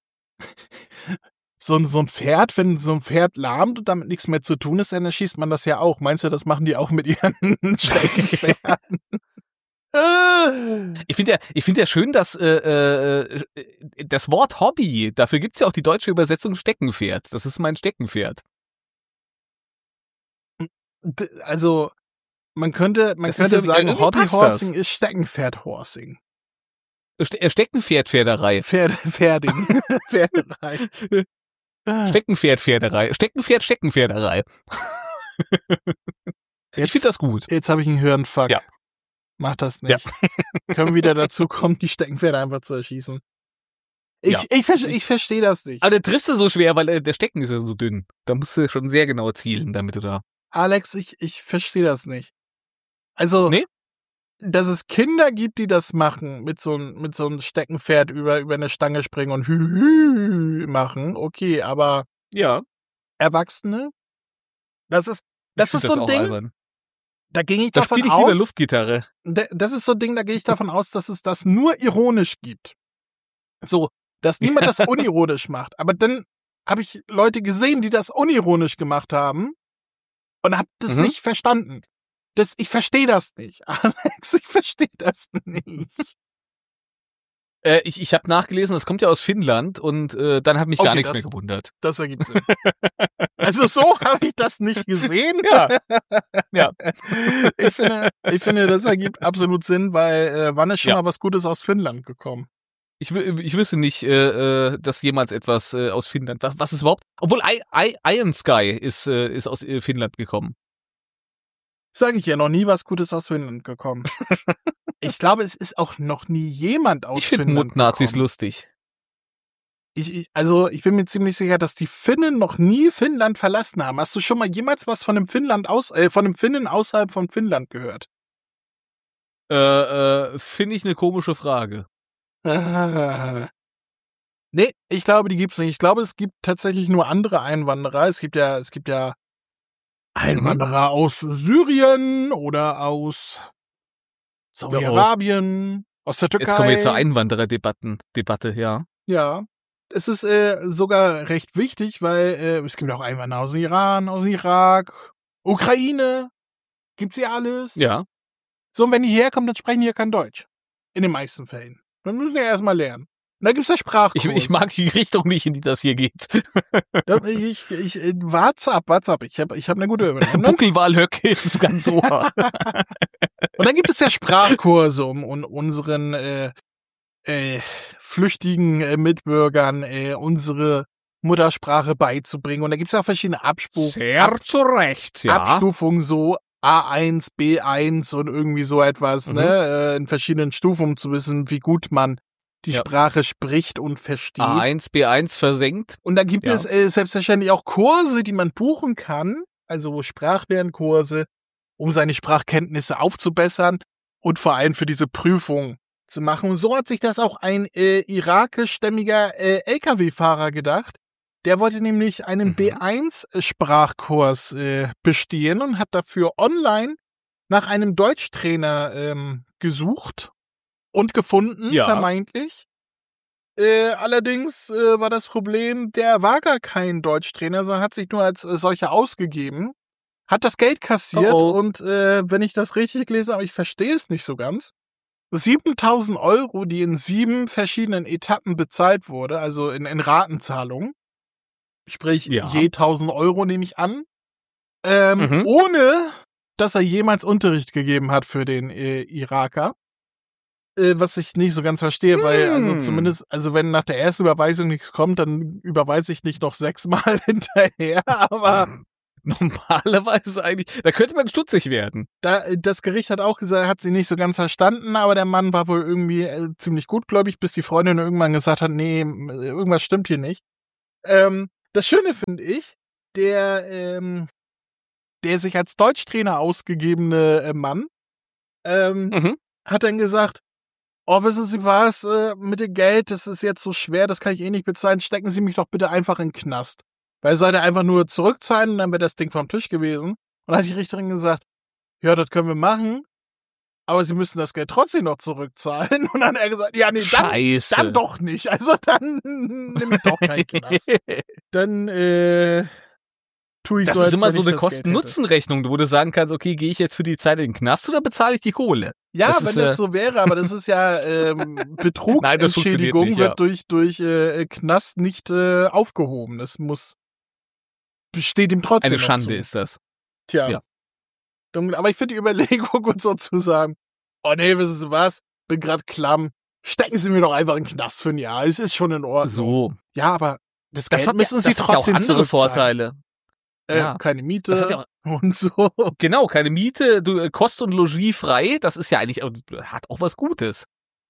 So ein, so ein Pferd, wenn so ein Pferd lahmt und damit nichts mehr zu tun ist, dann erschießt man das ja auch. Meinst du, das machen die auch mit ihren Steckenpferden? Ich finde ja, ich finde ja schön, dass äh, äh, das Wort Hobby, dafür gibt's ja auch die deutsche Übersetzung Steckenpferd. Das ist mein Steckenpferd. D- Also, man könnte, man Das ist könnte irgendwie- sagen, irgendwie passt Hobbyhorsing ist Steckenpferdhorsing. Ste äh, Steckenpferd-Pferderei. Pferde, Pferding. Pferderei. Steckenpferd-Pferderei. Steckenpferd-Steckenpferderei. Ich Jetzt, finde das gut. jetzt habe ich einen Hirnfuck. Ja. Mach das nicht. Können wir wieder dazu kommen, die Steckenpferde einfach zu erschießen. Ich, Ja. ich, ver ich verstehe das nicht. Aber der triffst du so schwer, weil äh, der Stecken ist ja so dünn. Da musst du schon sehr genau zielen, damit du da. Alex, ich, ich verstehe das nicht. Also, Nee? dass es Kinder gibt, die das machen, mit so einem mit so einem Steckenpferd über, über eine Stange springen und hü, hü machen, okay, aber Ja. Erwachsene? Das ist, das Ich ist find so ein auch Ding, albern. da ging ich Da davon spiele ich lieber aus, Luftgitarre. da- das ist so ein Ding, da gehe ich davon aus, dass es das nur ironisch gibt. So, dass niemand das unironisch macht. Aber dann habe ich Leute gesehen, die das unironisch gemacht haben und habe das Mhm. nicht verstanden. Das, ich verstehe das nicht. Alex, ich verstehe das nicht. Äh, ich ich habe nachgelesen, das kommt ja aus Finnland und äh, dann hat mich Okay, gar nichts das- mehr gewundert. Das ergibt Sinn. Also so habe ich das nicht gesehen. Ja. Ja. Ich finde, ich finde, das ergibt absolut Sinn, weil äh, wann ist schon Ja. mal was Gutes aus Finnland gekommen? Ich, wü- ich wüsste nicht, äh, äh, dass jemals etwas äh, aus Finnland. Was, was ist überhaupt? Obwohl I, I, Iron Sky ist, äh, ist aus äh, Finnland gekommen. Sage ich ja, noch nie was Gutes aus Finnland gekommen. Ich glaube, es ist auch noch nie jemand aus Ich finde Finnland Mond-Nazis gekommen. lustig. Ich, ich, also ich bin mir ziemlich sicher, dass die Finnen noch nie Finnland verlassen haben. Hast du schon mal jemals was von einem Finnland aus, äh, von einem Finnen außerhalb von Finnland gehört? Äh, äh, finde ich eine komische Frage. Ah. Nee, ich glaube, die gibt's nicht. Ich glaube, es gibt tatsächlich nur andere Einwanderer. Es gibt ja, es gibt ja Einwanderer aus Syrien oder aus Saudi-Arabien, aus der Türkei. Jetzt kommen wir zur Einwandererdebatten, Debatte, ja. Ja. Es ist äh, sogar recht wichtig, weil äh, es gibt auch Einwanderer aus dem Iran, aus dem Irak, Ukraine. Gibt's hier alles. Ja. So, und wenn die herkommen, dann sprechen die ja kein Deutsch. In den meisten Fällen. Dann müssen die ja erstmal lernen. Und da gibt's ja Ich, Sprachkurse. ich mag die Richtung nicht, in die das hier geht. Ja, Ich, ich, ich, wart's ab, wart's ab. Ich habe ich hab eine gute Überlegung. Buckelwalhöcke ist ganz ohr. Und dann gibt es ja Sprachkurse, um, um unseren äh, äh, flüchtigen äh, Mitbürgern äh, unsere Muttersprache beizubringen. Und da gibt es ja verschiedene Abspuch Sehr zu Recht, ja. Abstufungen, so A eins, B eins und irgendwie so etwas, Mhm. ne? Äh, in verschiedenen Stufen, um zu wissen, wie gut man die Ja. Sprache spricht und versteht. A eins, B eins versenkt. Und da gibt Ja. es äh, selbstverständlich auch Kurse, die man buchen kann, also Sprachlernkurse, um seine Sprachkenntnisse aufzubessern und vor allem für diese Prüfung zu machen. Und so hat sich das auch ein äh, irakischstämmiger äh, L K W-Fahrer gedacht. Der wollte nämlich einen Mhm. B eins Sprachkurs äh, bestehen und hat dafür online nach einem Deutschtrainer ähm, gesucht und gefunden, Ja. vermeintlich. Äh, allerdings äh, war das Problem, der war gar kein Deutschtrainer, sondern hat sich nur als äh, solcher ausgegeben, hat das Geld kassiert Oh, oh. und äh, wenn ich das richtig gelesen habe, ich verstehe es nicht so ganz, siebentausend Euro, die in sieben verschiedenen Etappen bezahlt wurde, also in, in Ratenzahlung, sprich Ja. je tausend Euro nehme ich an, ähm, Mhm. ohne dass er jemals Unterricht gegeben hat für den äh, Iraker. Äh, was ich nicht so ganz verstehe, weil also Hm. zumindest, also wenn nach der ersten Überweisung nichts kommt, dann überweise ich nicht noch sechsmal hinterher, aber Normalerweise eigentlich, da könnte man stutzig werden. Da, das Gericht hat auch gesagt, hat sie nicht so ganz verstanden, aber der Mann war wohl irgendwie äh, ziemlich gutgläubig, bis die Freundin irgendwann gesagt hat, nee, irgendwas stimmt hier nicht. Ähm, das Schöne finde ich, der, ähm, der sich als Deutschtrainer ausgegebene äh, Mann, ähm, Mhm. hat dann gesagt, oh, wissen Sie was, äh, mit dem Geld, das ist jetzt so schwer, das kann ich eh nicht bezahlen, stecken Sie mich doch bitte einfach in den Knast. Weil sollte einfach nur zurückzahlen und dann wäre das Ding vom Tisch gewesen. Und dann hat die Richterin gesagt, ja, das können wir machen, aber Sie müssen das Geld trotzdem noch zurückzahlen. Und dann hat er gesagt, ja, nee, dann, Scheiße. dann doch nicht. Also dann nehme ich doch keinen Knast. Dann äh, tue ich Das so, ist als immer wenn so ich eine das Geld hätte. Kosten-Nutzen-Rechnung, wo du sagen kannst, okay, gehe ich jetzt für die Zeit in den Knast oder bezahle ich die Kohle? Ja, Das wenn ist, das äh, so wäre, aber das ist ja ähm, Nein, das funktioniert Betrugsentschädigung nicht, ja. wird durch durch äh, Knast nicht äh, aufgehoben. Das muss besteht ihm trotzdem Eine noch Schande zu. ist das. Tja. Ja. Dunkel. Aber ich finde die Überlegung und so zu sagen, oh nee, wissen Sie was, bin grad klamm, stecken Sie mir doch einfach in den Knast für ein Jahr, es ist schon in Ordnung. So. Ja, aber das, Das Geld hat, müssen ja, Sie das hat ja auch trotzdem andere zurückzahlen. Vorteile. Äh, Ja. keine Das hat Miete ja auch, und so. genau, keine Miete, du äh, Kost und Logis frei, das ist ja eigentlich, äh, hat auch was Gutes.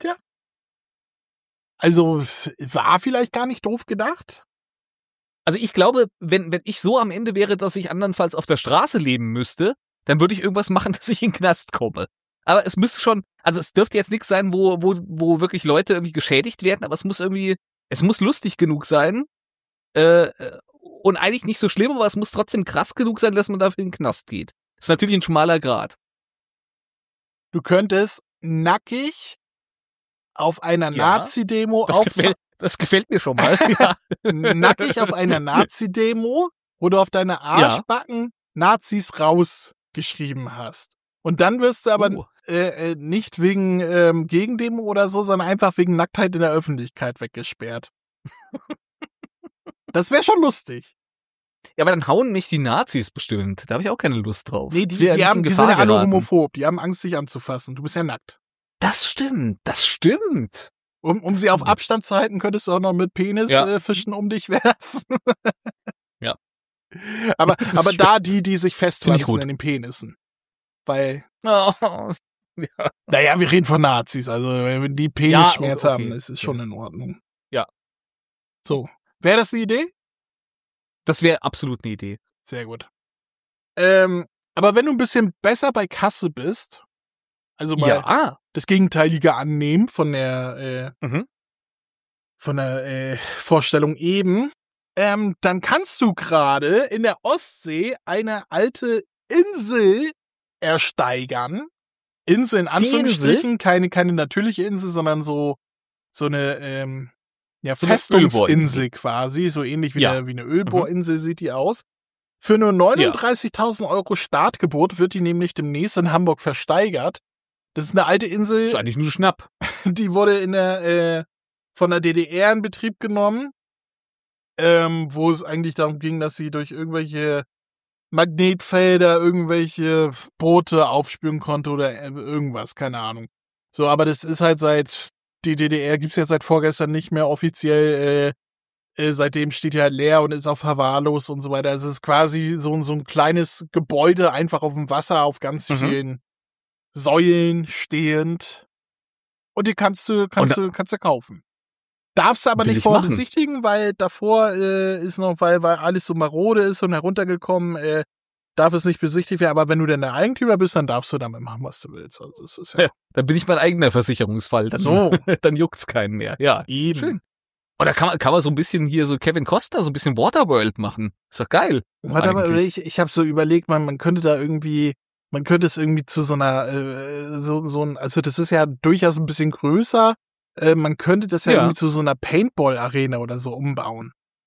Also war vielleicht gar nicht doof gedacht. Also ich glaube, wenn, wenn ich so am Ende wäre, dass ich andernfalls auf der Straße leben müsste, dann würde ich irgendwas machen, dass ich in den Knast komme. Aber es müsste schon, also es dürfte jetzt nichts sein, wo, wo, wo wirklich Leute irgendwie geschädigt werden, aber es muss irgendwie, es muss lustig genug sein, äh, und eigentlich nicht so schlimm, aber es muss trotzdem krass genug sein, dass man dafür in den Knast geht. Das ist natürlich ein schmaler Grat. Du könntest nackig auf einer Ja, Nazi-Demo Das auf gefällt, das gefällt mir schon mal. Ja. nackig auf einer Nazi-Demo, wo du auf deine Arschbacken Nazis rausgeschrieben hast. Und dann wirst du aber Uh. äh, äh, nicht wegen ähm, Gegendemo oder so, sondern einfach wegen Nacktheit in der Öffentlichkeit weggesperrt. Das wäre schon lustig. Ja, aber dann hauen mich die Nazis bestimmt. Da habe ich auch keine Lust drauf. Nee, Ich die, will ja die, nicht haben, in die Gefahr sind ja alle geraten. homophob. Die haben Angst, dich anzufassen. Du bist ja nackt. Das stimmt, das stimmt. Um, um sie auf Abstand zu halten, könntest du auch noch mit Penisfischen Ja. äh, Fischen um dich werfen. Ja. Aber, Das aber stimmt. da die, die sich Find ich festpflanzen gut. in den Penissen. Weil, Oh, ja. naja, wir reden von Nazis. Also, wenn die Penisschmerz Ja, okay, haben, ist es schon in Ordnung. Ja. So. Wäre das die Idee? Das wäre absolut eine Idee. Sehr gut. Ähm, aber wenn du ein bisschen besser bei Kasse bist, also mal Ja. das Gegenteilige annehmen von der, äh, Mhm. von der äh, Vorstellung eben, ähm, dann kannst du gerade in der Ostsee eine alte Insel ersteigern. Insel in Anführungsstrichen, keine, keine natürliche Insel, sondern so, so eine, ähm, ja, So eine Festungsinsel quasi, so ähnlich wie, Ja. eine, wie eine Ölbohrinsel sieht die aus. Für nur neununddreißigtausend Euro Startgebot wird die nämlich demnächst in Hamburg versteigert. Das ist eine alte Das ist Insel, eigentlich nur ein Schnapp. die wurde in der, äh, von der D D R in Betrieb genommen, ähm, wo es eigentlich darum ging, dass sie durch irgendwelche Magnetfelder irgendwelche Boote aufspüren konnte oder äh, irgendwas, keine Ahnung. So, aber das ist halt seit, die D D R gibt's ja seit vorgestern nicht mehr offiziell, äh, äh, seitdem steht die halt leer und ist auf verwahrlost und so weiter. Also es ist quasi so, ein so ein kleines Gebäude einfach auf dem Wasser auf ganz Mhm. vielen Säulen stehend. Und die kannst du, kannst Und du, kannst du kaufen. Darfst du aber Will nicht ich vorher machen. besichtigen, weil davor äh, ist noch, weil, weil alles so marode ist und heruntergekommen, äh, darf es nicht besichtigt werden. Aber wenn du denn der Eigentümer bist, dann darfst du damit machen, was du willst. Also das ist ja Ja, dann bin ich mein eigener Versicherungsfall. Dann, So. dann juckt's keinen mehr. Ja, eben. schön. Oder kann man, kann man so ein bisschen hier so Kevin Costner, so ein bisschen Waterworld machen. Ist doch geil. Warte, aber eigentlich. ich, ich habe so überlegt, man, man könnte da irgendwie, man könnte es irgendwie zu so einer, äh, so, so ein, also das ist ja durchaus ein bisschen größer. Äh, man könnte das ja, Ja. irgendwie zu so einer Paintball-Arena oder so umbauen.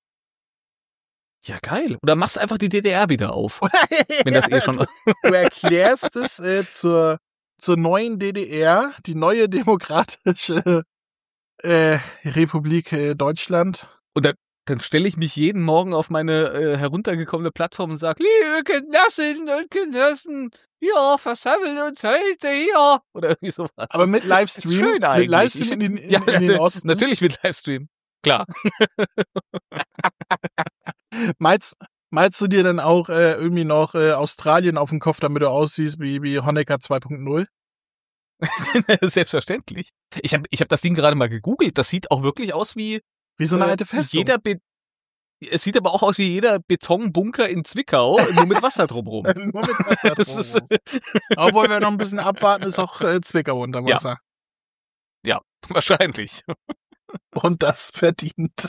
Ja, geil. Oder machst einfach die D D R wieder auf. Wenn das eh schon. Du erklärst es äh, zur, zur neuen D D R, die neue demokratische äh, Republik äh, Deutschland. Und dann, dann stelle ich mich jeden Morgen auf meine äh, heruntergekommene Plattform und sage, liebe Genossinnen und Genossen, wir versammeln uns heute hier. Oder irgendwie sowas. Aber mit Das ist Livestream, schön mit eigentlich. Livestream Ich in, find's- in, ja, in den Osten. Natürlich mit Livestream. Klar. Meinst, Malst du dir dann auch äh, irgendwie noch äh, Australien auf den Kopf, damit du aussiehst wie, wie Honecker zwei Punkt null? Selbstverständlich. Ich habe ich hab das Ding gerade mal gegoogelt. Das sieht auch wirklich aus wie Wie so eine äh, alte Festung. jeder Be- Es sieht aber auch aus wie jeder Betonbunker in Zwickau, nur mit Wasser drumherum. Nur mit Wasser Das ist, drumherum. Obwohl wir noch ein bisschen abwarten, ist auch äh, Zwickau unter Ja. Wasser. ja, wahrscheinlich. Und das verdient.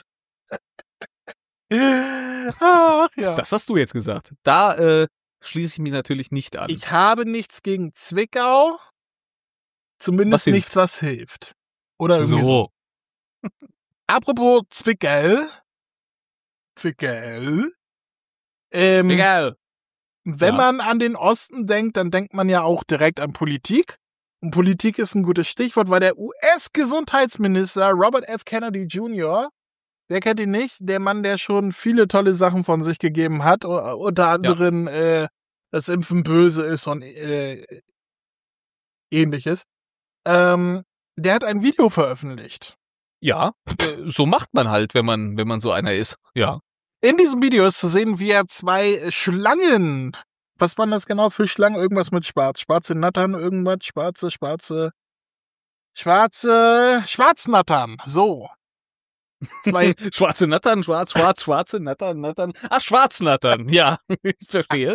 Ach ja. Das hast du jetzt gesagt. Da äh, schließe ich mich natürlich nicht an. Ich habe nichts gegen Zwickau. Zumindest Was hilft? nichts, was hilft. Oder irgendwie so. so. Apropos Zwickau. Zwickau. Ähm, Egal. Wenn Ja. man an den Osten denkt, dann denkt man ja auch direkt an Politik. Und Politik ist ein gutes Stichwort, weil der U S-Gesundheitsminister Robert F. Kennedy Junior, wer kennt ihn nicht, der Mann, der schon viele tolle Sachen von sich gegeben hat, u- unter anderem äh, das Impfen böse ist und äh, ähnliches, ähm, der hat ein Video veröffentlicht. Ja, äh, so macht man halt, wenn man, wenn man so einer ist. Ja. In diesem Video ist zu sehen, wie er zwei Schlangen, was waren das genau für Schlangen? Irgendwas mit Schwarz. Schwarze Nattern, irgendwas, schwarze, schwarze, schwarze, Schwarznattern, so. Zwei, Schwarze Nattern, schwarz, schwarz, schwarze Nattern, Nattern. Ach, Schwarznattern. Ja, ich verstehe.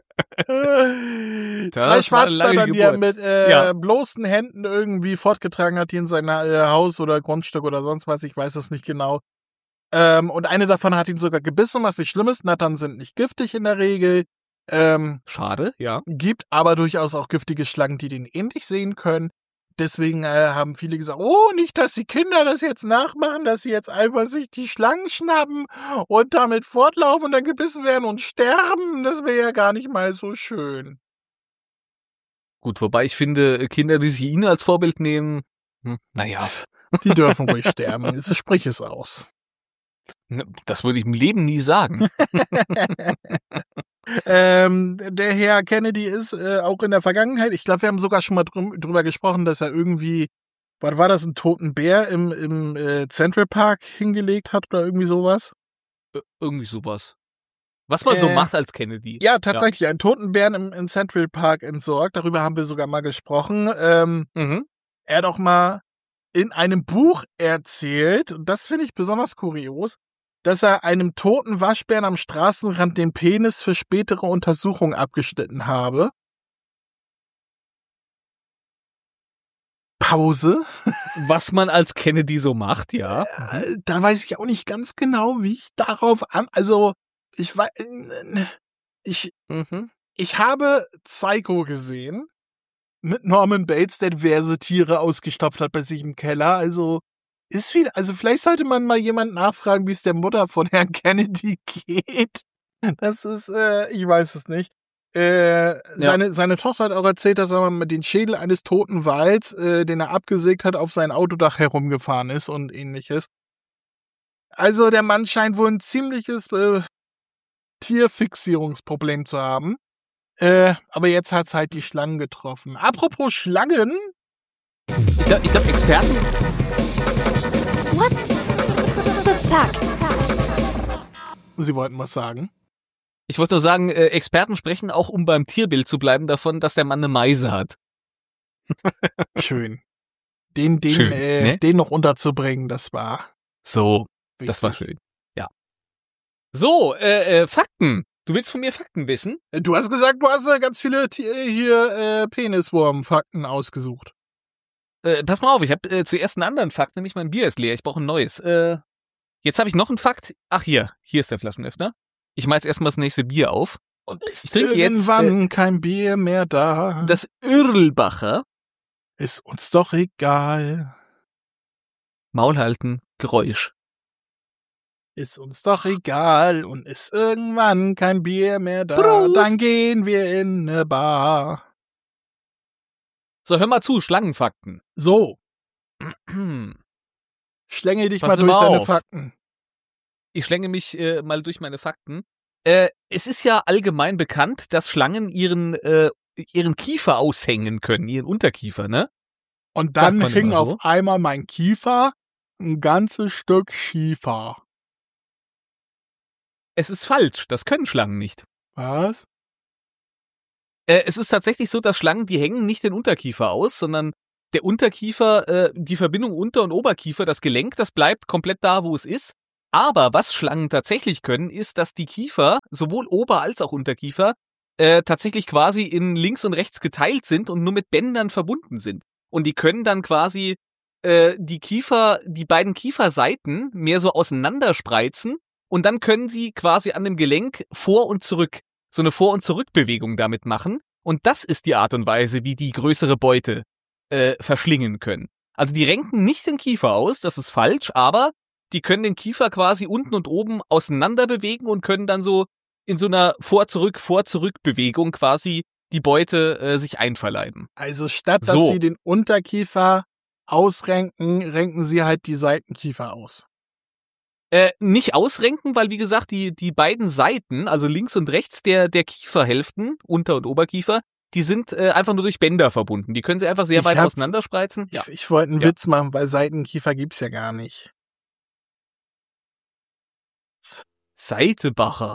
zwei war eine Schwarznattern, lange die er Geburt. mit äh, Ja. bloßen Händen irgendwie fortgetragen hat, die in sein äh, Haus oder Grundstück oder sonst was, ich weiß es nicht genau. Ähm, und eine davon hat ihn sogar gebissen, was nicht schlimm ist. Nattern sind nicht giftig in der Regel. Ähm, Schade, ja. gibt aber durchaus auch giftige Schlangen, die den ähnlich sehen können. Deswegen äh, haben viele gesagt, oh, nicht, dass die Kinder das jetzt nachmachen, dass sie jetzt einfach sich die Schlangen schnappen und damit fortlaufen und dann gebissen werden und sterben. Das wäre ja gar nicht mal so schön. Gut, wobei ich finde, Kinder, die sich ihn als Vorbild nehmen, hm, naja, Die dürfen ruhig sterben. Jetzt sprich es aus. das würde ich im Leben nie sagen. Ähm, der Herr Kennedy ist äh, auch in der Vergangenheit, ich glaube, wir haben sogar schon mal drü drüber gesprochen, dass er irgendwie, was war das, einen toten Bär im, im äh, Central Park hingelegt hat oder irgendwie sowas? Ir- Irgendwie sowas. Was man so Äh, macht als Kennedy. Ja, tatsächlich, einen toten Bären im, im Central Park entsorgt, darüber haben wir sogar mal gesprochen. Ähm, Mhm. er hat auch mal in einem Buch erzählt, und das finde ich besonders kurios, dass er einem toten Waschbären am Straßenrand den Penis für spätere Untersuchungen abgeschnitten habe. Pause. Was man als Kennedy so macht, ja. Äh, Da weiß ich auch nicht ganz genau, wie ich darauf an. Also, ich weiß. Ich, Mhm. ich habe Psycho gesehen. Mit Norman Bates, der diverse Tiere ausgestopft hat bei sich im Keller. Also, ist viel. Also, vielleicht sollte man mal jemand nachfragen, wie es der Mutter von Herrn Kennedy geht. Das ist, äh, ich weiß es nicht. Äh, seine, seine Tochter hat auch erzählt, dass er mal mit den Schädel eines toten Wals, äh, den er abgesägt hat, auf sein Autodach herumgefahren ist und ähnliches. Also der Mann scheint wohl ein ziemliches äh, Tierfixierungsproblem zu haben. Äh, aber jetzt hat's halt die Schlangen getroffen. Apropos Schlangen. Ich glaube, ich glaub, Experten, What the fact? Sie wollten was sagen. ich wollte nur sagen, äh, Experten sprechen auch, um beim Tierbild zu bleiben, davon, dass der Mann eine Meise hat. Schön. Den, den, Schön, äh, ne? den noch unterzubringen, das war So, wichtig. das war schön. Ja. So, äh, äh, Fakten. Du willst von mir Fakten wissen? Du hast gesagt, du hast äh, ganz viele Ti- hier äh, Peniswurm-Fakten ausgesucht. Äh, pass mal auf, ich habe äh, zuerst einen anderen Fakt, nämlich mein Bier ist leer, ich brauche ein neues. Äh, jetzt habe ich noch einen Fakt. Ach hier, hier ist der Flaschenöffner. Ich mache jetzt erstmal das nächste Bier auf. Und ist Ich trinke jetzt, irgendwann kein Bier mehr da. Das Irlbacher. ist uns doch egal. Maul halten, Geräusch. Ist uns doch egal. Und ist irgendwann kein Bier mehr da. Prost. Dann gehen wir in eine Bar. So, hör mal zu, Schlangenfakten. So, schlänge dich Pass mal durch mal deine auf. Fakten. Ich schlänge mich äh, mal durch meine Fakten. Äh, es ist ja allgemein bekannt, dass Schlangen ihren äh, ihren Kiefer aushängen können, ihren Unterkiefer, ne? Und Sagt dann man hing immer auf so. einmal mein Kiefer ein ganzes Stück Schiefer. Es ist falsch, das können Schlangen nicht. Was? Äh, es ist tatsächlich so, dass Schlangen, die hängen nicht den Unterkiefer aus, sondern der Unterkiefer, äh, die Verbindung Unter- und Oberkiefer, das Gelenk, das bleibt komplett da, wo es ist. Aber was Schlangen tatsächlich können, ist, dass die Kiefer, sowohl Ober- als auch Unterkiefer, äh, tatsächlich quasi in links und rechts geteilt sind und nur mit Bändern verbunden sind. Und die können dann quasi äh, die Kiefer, die beiden Kieferseiten mehr so auseinanderspreizen und dann können sie quasi an dem Gelenk vor und zurück so eine Vor- und Zurückbewegung damit machen. Und das ist die Art und Weise, wie die größere Beute äh, verschlingen können. Also die renken nicht den Kiefer aus, das ist falsch, aber die können den Kiefer quasi unten und oben auseinander bewegen und können dann so in so einer Vor-Zurück, Vor-Zurück-Bewegung quasi die Beute äh, sich einverleiben. Also statt, dass So. sie den Unterkiefer ausrenken, renken sie halt die Seitenkiefer aus. Äh, nicht ausrenken, weil wie gesagt, die die beiden Seiten, also links und rechts der der Kieferhälften, Unter- und Oberkiefer, die sind äh, einfach nur durch Bänder verbunden. Die können sie einfach sehr Ich weit hab- auseinanderspreizen. Ja. Ich, ich wollte einen Ja. Witz machen, weil Seitenkiefer gibt's ja gar nicht. Seitebacher.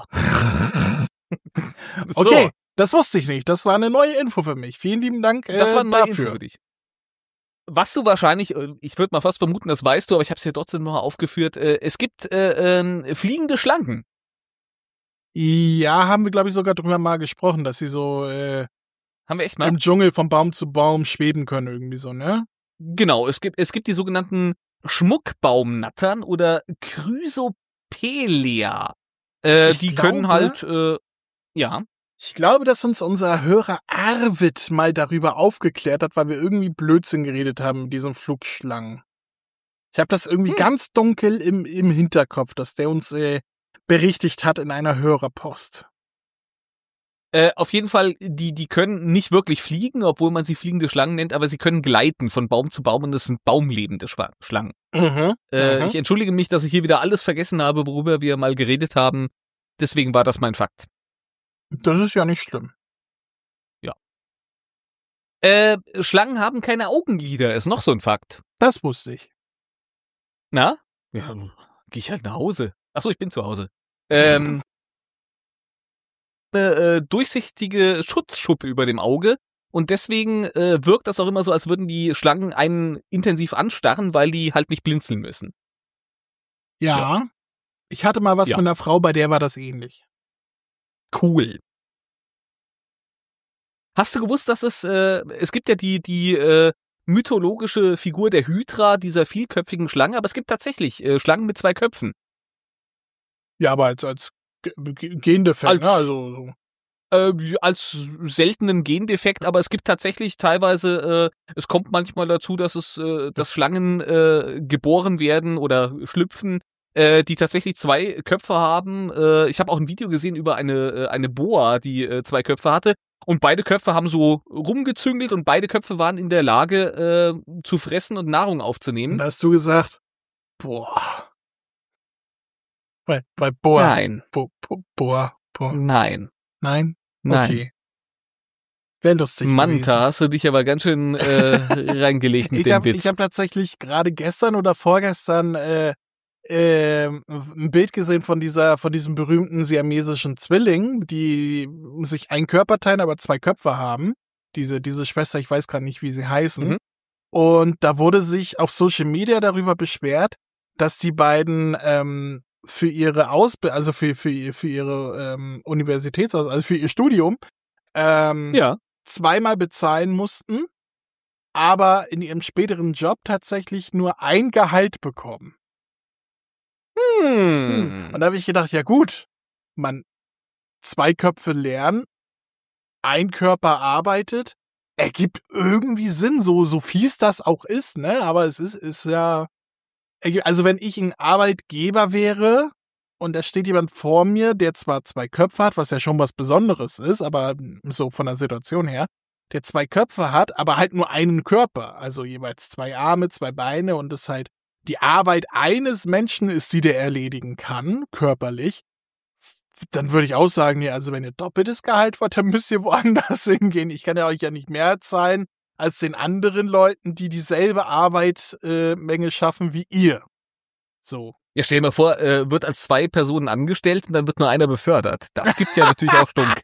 Okay, das wusste ich nicht. Das war eine neue Info für mich. Vielen lieben Dank äh, Das war eine neue dafür. Info für dich. Was du wahrscheinlich, äh, ich würde mal fast vermuten, das weißt du, aber ich habe es dir trotzdem noch aufgeführt, äh, es gibt äh, äh, fliegende Schlangen. Ja, haben wir, glaube ich, sogar drüber mal gesprochen, dass sie so äh, Haben wir echt mal? im Dschungel von Baum zu Baum schweben können, irgendwie so, ne? Genau, es gibt es gibt die sogenannten Schmuckbaumnattern oder Chrysopelea. Äh, Ich die glaube- können halt, äh, ja. Ich glaube, dass uns unser Hörer Arvid mal darüber aufgeklärt hat, weil wir irgendwie Blödsinn geredet haben mit diesen Flugschlangen. Ich habe das irgendwie Hm. ganz dunkel im, im Hinterkopf, dass der uns äh, berichtigt hat in einer Hörerpost. Äh, auf jeden Fall, die die können nicht wirklich fliegen, obwohl man sie fliegende Schlangen nennt, aber sie können gleiten von Baum zu Baum und das sind baumlebende Schwa- Schlangen. Mhm. Äh, mhm. Ich entschuldige mich, dass ich hier wieder alles vergessen habe, worüber wir mal geredet haben. Deswegen war das mein Fakt. Das ist ja nicht schlimm. Äh, Schlangen haben keine Augenlider, ist noch so ein Fakt. Das wusste ich. Na? Ja, geh ich halt nach Hause. Achso, ich bin zu Hause. Ähm, eine äh, durchsichtige Schutzschuppe über dem Auge und deswegen äh, wirkt das auch immer so, als würden die Schlangen einen intensiv anstarren, weil die halt nicht blinzeln müssen. Ja. Ich hatte mal was Ja. mit einer Frau, bei der war das ähnlich. Cool. Hast du gewusst, dass es, äh, es gibt ja die, die äh, mythologische Figur der Hydra, dieser vielköpfigen Schlange, aber es gibt tatsächlich äh, Schlangen mit zwei Köpfen. Ja, aber als, als G- G- Gendefekt, Als- ne? Also, so. Äh, als seltenen Gendefekt, aber es gibt tatsächlich teilweise, äh, es kommt manchmal dazu, dass es, äh, dass Schlangen äh, geboren werden oder schlüpfen, äh, die tatsächlich zwei Köpfe haben. Äh, ich habe auch ein Video gesehen über eine äh, eine Boa, die äh, zwei Köpfe hatte. Und beide Köpfe haben so rumgezüngelt und beide Köpfe waren in der Lage, äh, zu fressen und Nahrung Und aufzunehmen. da hast du gesagt, boah. Weil, weil boah. Nein, Bo, bo, boah. Boah. nein, Nein? nein. Okay. Wäre lustig Manta, hast du dich aber ganz schön äh, reingelegt mit Ich dem habe Witz. ich hab tatsächlich gerade gestern oder vorgestern äh, äh, ein Bild gesehen von dieser, von diesem berühmten siamesischen Zwilling, die sich einen Körper teilen, aber zwei Köpfe haben. Diese, diese Schwester, ich weiß gerade nicht, wie sie heißen. Mhm. Und da wurde sich auf Social Media darüber beschwert, dass die beiden ähm, für ihre Ausbildung, also für, für, ihr- für ihre ähm, Universitätsaus, also für ihr Studium, ähm, Ja. zweimal bezahlen mussten, aber in ihrem späteren Job tatsächlich nur ein Gehalt bekommen. Hm. Und da habe ich gedacht, ja gut, man zwei Köpfe lernen, ein Körper arbeitet, ergibt irgendwie Sinn, so so fies das auch ist, ne? Aber es ist ist ja, also wenn ich ein Arbeitgeber wäre und da steht jemand vor mir, der zwar zwei Köpfe hat, was ja schon was Besonderes ist, aber so von der Situation her, der zwei Köpfe hat, aber halt nur einen Körper, also jeweils zwei Arme, zwei Beine und das halt die Arbeit eines Menschen ist, die der erledigen kann, körperlich, dann würde ich auch sagen, ja, also wenn ihr doppeltes Gehalt wollt, dann müsst ihr woanders hingehen. Ich kann ja euch ja nicht mehr zahlen als den anderen Leuten, die dieselbe Arbeitsmenge äh, Menge schaffen wie ihr. So. Ja, stell dir mal vor, äh, wird als zwei Personen angestellt und dann wird nur einer befördert. Das gibt ja natürlich auch Stunk.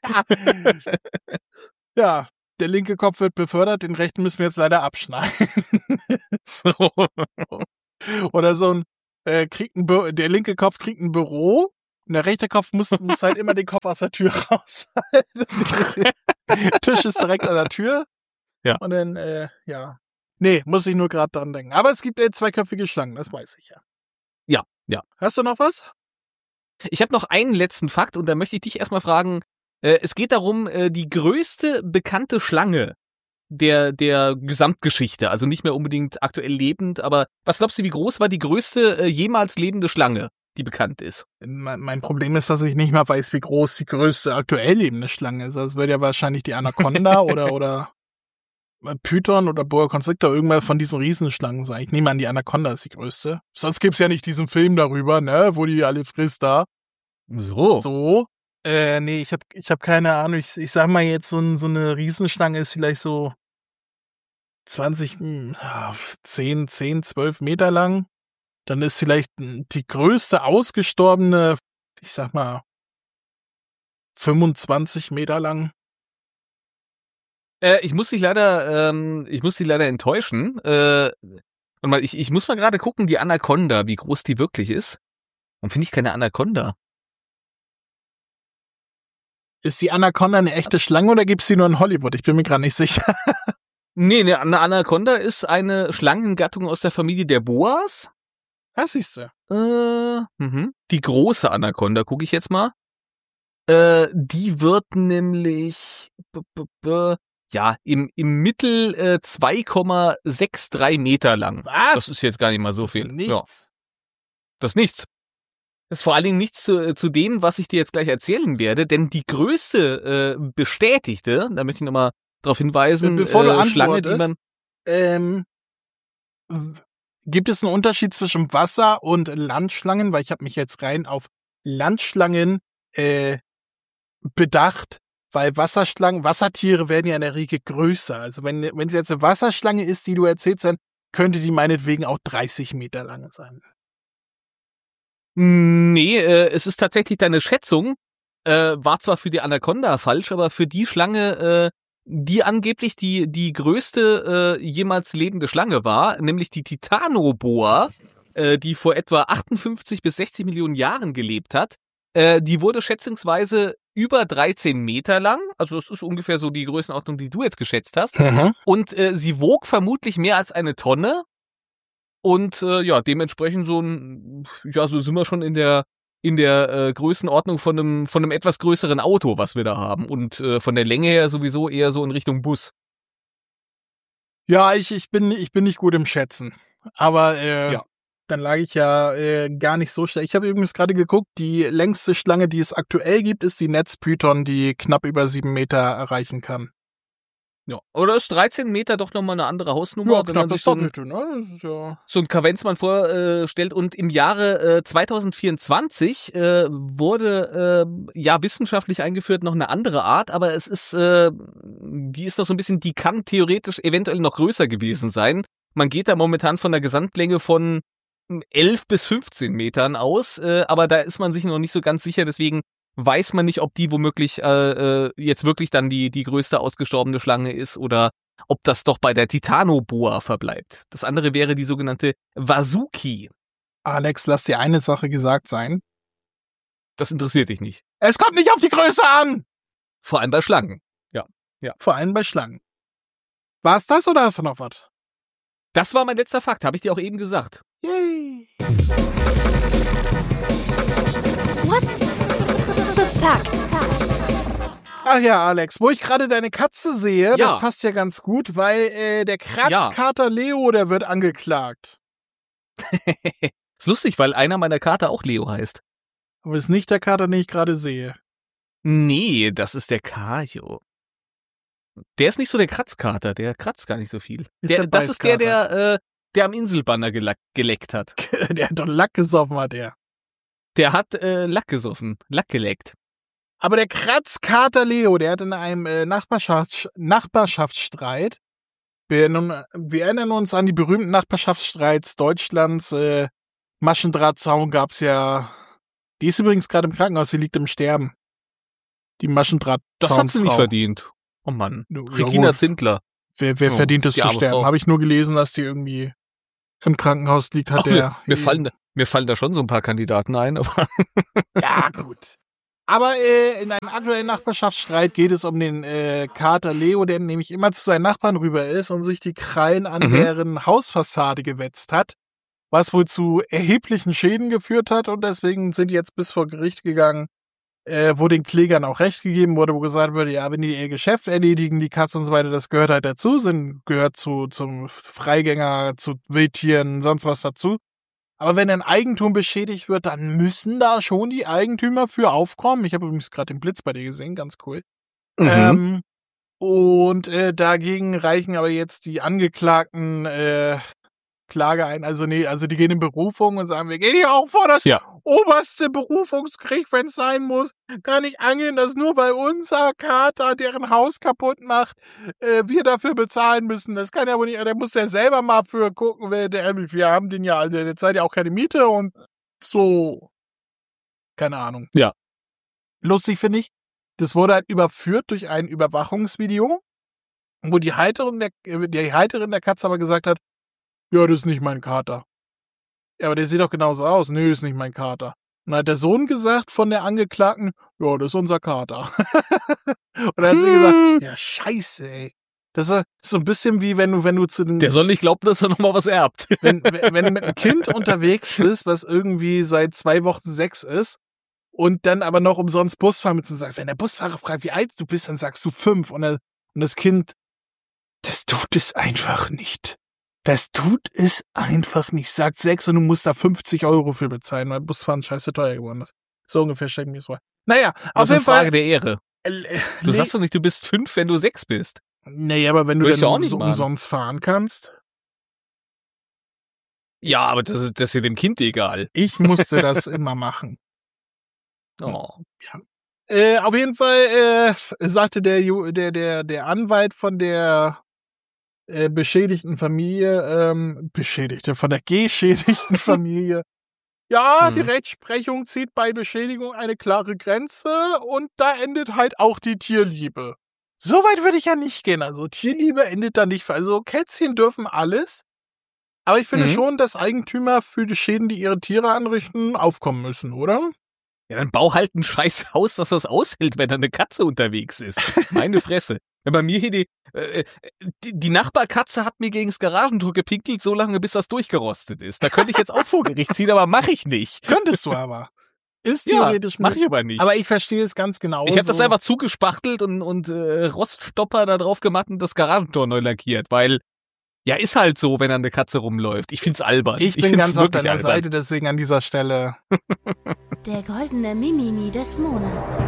Ja, der linke Kopf wird befördert, den rechten müssen wir jetzt leider abschneiden. So. Oder so ein, äh, kriegt ein Bü- der linke Kopf kriegt ein Büro und der rechte Kopf muss, muss halt immer den Kopf aus der Tür raushalten. Tisch ist direkt an der Tür. Ja. Und dann, äh, ja. Nee, muss ich nur gerade dran denken. Aber es gibt äh, zweiköpfige Schlangen, das weiß ich ja. Ja, ja. Hast du noch was? Ich habe noch einen letzten Fakt und da möchte ich dich erstmal fragen, äh, es geht darum, äh, die größte bekannte Schlange der der Gesamtgeschichte, also nicht mehr unbedingt aktuell lebend, aber was glaubst du, wie groß war die größte äh, jemals lebende Schlange, die bekannt ist? Mein, mein Problem ist, dass ich nicht mal weiß, wie groß die größte aktuell lebende Schlange ist. Das wird ja wahrscheinlich die Anaconda oder oder Python oder Boa Constrictor, irgendwann von diesen Riesenschlangen sein. Ich nehme an, die Anaconda ist die größte. Sonst gibt's ja nicht diesen Film darüber, ne, wo die alle frisst da. So. So. Äh, nee, ich hab, ich hab keine Ahnung. Ich, ich sag mal jetzt, so, ein, so eine Riesenschlange ist vielleicht so zwanzig, hm, zehn, zehn, zwölf Meter lang. Dann ist vielleicht die größte ausgestorbene, ich sag mal, fünfundzwanzig Meter lang. Äh, ich muss dich leider, ähm, ich muss dich leider enttäuschen. Äh, warte mal, ich, ich muss mal gerade gucken, die Anaconda, wie groß die wirklich ist. Dann finde ich keine Anaconda. Ist die Anaconda eine echte Schlange oder gibt's die nur in Hollywood? Ich bin mir gerade nicht sicher. Nee, ne, eine Anaconda ist eine Schlangengattung aus der Familie der Boas. Das siehst du. Äh, mhm. Die große Anaconda, gucke ich jetzt mal. Äh, die wird nämlich b -b -b ja im im Mittel äh, zwei Komma drei Meter lang. Was? Das ist jetzt gar nicht mal so Das ist viel. nichts. Ja, das ist nichts. Das ist vor allen Dingen nichts zu, zu dem, was ich dir jetzt gleich erzählen werde, denn die größte äh, bestätigte, da möchte ich nochmal darauf hinweisen, Bevor du äh, Schlange, die antwortest, man Ähm, w- gibt es einen Unterschied zwischen Wasser- und Landschlangen? Weil ich habe mich jetzt rein auf Landschlangen äh, bedacht, weil Wasserschlangen, Wassertiere werden ja in der Regel größer. Also wenn wenn es jetzt eine Wasserschlange ist, die du erzählst, dann könnte die meinetwegen auch dreißig Meter lang sein. Nee, äh, es ist tatsächlich deine Schätzung. Äh, war zwar für die Anaconda falsch, aber für die Schlange, äh, die angeblich die die größte äh, jemals lebende Schlange war, nämlich die Titanoboa, äh, die vor etwa achtundfünfzig bis sechzig Millionen Jahren gelebt hat. Äh, die wurde schätzungsweise über dreizehn Meter lang, also das ist ungefähr so die Größenordnung, die du jetzt geschätzt hast. Und äh, sie wog vermutlich mehr als eine Tonne. Und äh, ja, dementsprechend so ein, ja, so sind wir schon in der in der äh, Größenordnung von einem von einem etwas größeren Auto, was wir da haben. Und äh, von der Länge her sowieso eher so in Richtung Bus. Ja, ich ich bin ich bin nicht gut im Schätzen, aber äh, Ja. dann lag ich ja äh, gar nicht so schlecht. Ich habe übrigens gerade geguckt, die längste Schlange, die es aktuell gibt, ist die Netzpython, die knapp über sieben Meter erreichen kann. Ja. Oder ist dreizehn Meter doch nochmal eine andere Hausnummer, Ja, wenn knapp man sich das so ein, Doppelte, ne? Das ist ja... so ein Kavenzmann vorstellt. Und im Jahre äh, zweitausendvierundzwanzig äh, wurde äh, ja wissenschaftlich eingeführt noch eine andere Art, aber es ist, äh, die ist noch so ein bisschen, die kann theoretisch eventuell noch größer gewesen sein. Man geht da momentan von der Gesamtlänge von elf bis fünfzehn Metern aus, äh, aber da ist man sich noch nicht so ganz sicher, deswegen weiß man nicht, ob die womöglich äh, äh, jetzt wirklich dann die die größte ausgestorbene Schlange ist oder ob das doch bei der Titanoboa verbleibt. Das andere wäre die sogenannte Vasuki. Alex, lass dir eine Sache gesagt sein. Das interessiert dich nicht. Es kommt nicht auf die Größe an! Vor allem bei Schlangen. Vor allem bei Schlangen. War's das oder hast du noch was? Das war mein letzter Fakt, habe ich dir auch eben gesagt. Yay! What the fact? Ach ja, Alex, wo ich gerade deine Katze sehe, Ja. das passt ja ganz gut, weil äh, der Kratzkater Leo, der wird angeklagt. Ist lustig, weil einer meiner Kater auch Leo heißt. Aber das ist nicht der Kater, den ich gerade sehe. Nee, das ist der Kajo. Der ist nicht so der Kratzkater, der kratzt gar nicht so viel. Ist Der, der das ist der, Beißkater. der, äh, der am Inselbanner gelack, geleckt hat. Der hat doch Lack gesoffen, hat der. Der hat äh, Lack gesoffen, Lack geleckt. Aber der Kratzkater Leo, der hat in einem äh, Nachbarschafts Nachbarschaftsstreit, wir, nun, wir erinnern uns an die berühmten Nachbarschaftsstreits Deutschlands äh, Maschendrahtzaun gab's ja. Die ist übrigens gerade im Krankenhaus, sie liegt im Sterben. Die Maschendrahtzaun. Das hat sie nicht verdient. Oh Mann. Ja, Regina gut. Zindler. Wer, wer Oh, verdient es die zu arme sterben? Frau. Habe ich nur gelesen, dass die irgendwie im Krankenhaus liegt, hat Ach, der. mir, mir, fallen, da- mir fallen da schon so ein paar Kandidaten ein, aber Ja, gut. Aber äh, in einem aktuellen Nachbarschaftsstreit geht es um den äh, Kater Leo, der nämlich immer zu seinen Nachbarn rüber ist und sich die Krallen an Mhm. deren Hausfassade gewetzt hat, was wohl zu erheblichen Schäden geführt hat und deswegen sind die jetzt bis vor Gericht gegangen, äh, wo den Klägern auch recht gegeben wurde, wo gesagt wurde, ja, wenn die ihr Geschäft erledigen, die Katze und so weiter, das gehört halt dazu, sind, gehört zu zum Freigänger, zu Wildtieren, sonst was dazu. Aber wenn ein Eigentum beschädigt wird, dann müssen da schon die Eigentümer für aufkommen. Ich habe übrigens gerade den Blitz bei dir gesehen, ganz cool. Mhm. Ähm, und äh, dagegen reichen aber jetzt die Angeklagten äh, Klage ein. Also nee, also die gehen in Berufung und sagen, wir gehen hier auch vor das Ja. oberste Berufungsgericht, wenn es sein muss. Kann nicht angehen, dass nur weil unser Kater deren Haus kaputt macht, äh, wir dafür bezahlen müssen. Das kann ja wohl nicht, der muss ja selber mal für gucken, wer der, wir haben den ja, also der zahlt ja auch keine Miete und so. Keine Ahnung. Ja. Lustig finde ich, das wurde halt überführt durch ein Überwachungsvideo, wo die Halterin der, äh, die Halterin der Katze aber gesagt hat, ja, das ist nicht mein Kater. Ja, aber der sieht doch genauso aus. Nö, ist nicht mein Kater. Und dann hat der Sohn gesagt von der Angeklagten, ja, das ist unser Kater. Und dann hat sie gesagt, ja, scheiße, ey. Das ist so ein bisschen wie wenn du, wenn du zu den, der soll nicht glauben, dass er nochmal was erbt. wenn, wenn wenn du mit einem Kind unterwegs bist, was irgendwie seit zwei Wochen sechs ist, und dann aber noch umsonst Bus fahren mit und sagt, wenn der Busfahrer fragt, wie alt du bist, dann sagst du fünf. Und, er, und das Kind, das tut es einfach nicht. Das tut es einfach nicht. Sagt sechs und du musst da fünfzig Euro für bezahlen, weil Busfahren scheiße teuer geworden ist. So ungefähr stelle ich mir das vor. Naja, Das auf ist eine jeden Frage Fall. der Ehre. Äh, Du nee, sagst doch nicht, du bist fünf, wenn du sechs bist. nee, aber wenn du Würde ich dann auch nicht so machen. umsonst fahren kannst. Ja, aber das ist, das ist ja dem Kind egal. Ich musste das immer machen. Oh. Äh, auf jeden Fall äh, sagte der, Ju- der, der, der Anwalt von der äh, beschädigten Familie, ähm, beschädigte, von der geschädigten Familie, ja, Mhm. die Rechtsprechung zieht bei Beschädigung eine klare Grenze und da endet halt auch die Tierliebe. So weit würde ich ja nicht gehen. Also Tierliebe endet da nicht. Also Kätzchen dürfen alles. Aber ich finde Mhm. schon, dass Eigentümer für die Schäden, die ihre Tiere anrichten, aufkommen müssen, oder? Ja, dann bau halt ein scheiß Haus, dass das aushält, wenn da eine Katze unterwegs ist. Meine Fresse. Ja, bei mir hier die, äh, die, die Nachbarkatze hat mir gegens Garagentor gepinkelt, so lange, bis das durchgerostet ist. Da könnte ich jetzt auch vor Gericht ziehen, aber mache ich nicht. Könntest du aber. Ist Ja, theoretisch mache möglich. ich aber nicht. Aber ich verstehe es ganz genau. ich habe das so. einfach zugespachtelt und, und äh, Roststopper da drauf gemacht und das Garagentor neu lackiert, weil, ja, ist halt so, wenn da eine Katze rumläuft. Ich find's albern. Ich bin find's ganz auf wirklich deiner albern. Seite, deswegen an dieser Stelle. Der goldene Mimimi des Monats.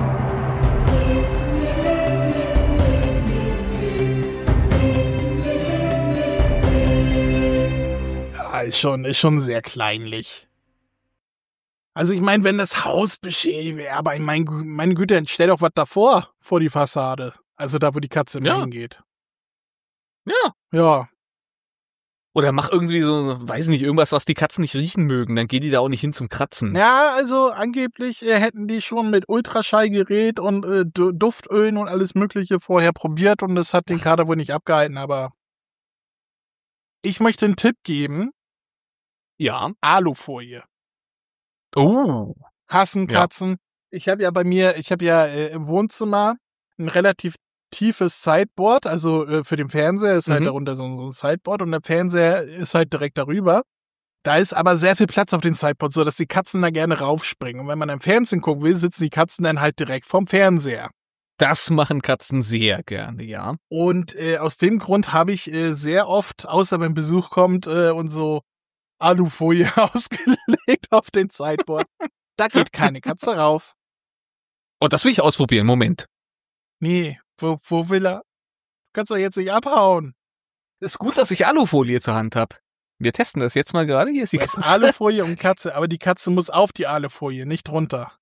Ja, ist schon, ist schon sehr kleinlich. Also ich meine, wenn das Haus beschädigt wäre, aber ich mein, meine Güte, dann stell doch was davor, vor die Fassade. Also da, wo die Katze immer Ja. hingeht. Ja. Ja. Oder mach irgendwie so, weiß nicht, irgendwas, was die Katzen nicht riechen mögen. Dann gehen die da auch nicht hin zum Kratzen. Ja, also angeblich äh, hätten die schon mit Ultraschallgerät und äh, Du- Duftölen und alles Mögliche vorher probiert und das hat den Kater wohl nicht abgehalten, aber ich möchte einen Tipp geben. Ja. Alufolie. Oh. Hassen Ja. Katzen. Ich habe ja bei mir, ich habe ja äh, im Wohnzimmer ein relativ tiefes Sideboard, also äh, für den Fernseher ist halt Mhm. darunter so, so ein Sideboard und der Fernseher ist halt direkt darüber. Da ist aber sehr viel Platz auf dem Sideboard, so dass die Katzen da gerne raufspringen. Und wenn man im Fernsehen gucken will, sitzen die Katzen dann halt direkt vorm Fernseher. Das machen Katzen sehr gerne, ja. Und äh, aus dem Grund habe ich äh, sehr oft, außer wenn Besuch kommt, äh, und so Alufolie ausgelegt auf den Sideboard. Da geht keine Katze rauf. Oh, das will ich ausprobieren. Moment. Nee, wo, wo will er? Du kannst doch jetzt nicht abhauen. Ist gut, dass ich Alufolie zur Hand habe. Wir testen das jetzt mal gerade. Hier ist die Das ist Katze. Alufolie und Katze, aber die Katze muss auf die Alufolie, nicht drunter.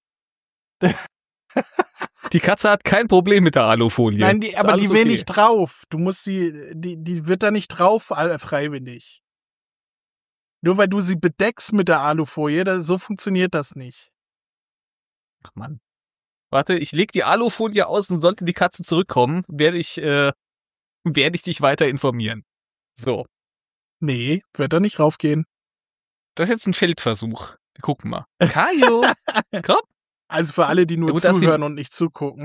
Die Katze hat kein Problem mit der Alufolie. Nein, die, Ist aber die alles will okay. nicht drauf. Du musst sie, die, die wird da nicht drauf, all- freiwillig. Nur weil du sie bedeckst mit der Alufolie, das, so funktioniert das nicht. Ach Mann. Warte, ich leg die Alufolie aus und sollte die Katze zurückkommen, werde ich, äh, werde ich dich weiter informieren. So. Nee, wird da nicht raufgehen. Das ist jetzt ein Feldversuch. Wir gucken mal. Kajo, komm. Also für alle, die nur Ja, gut, dass die- zuhören und nicht zugucken.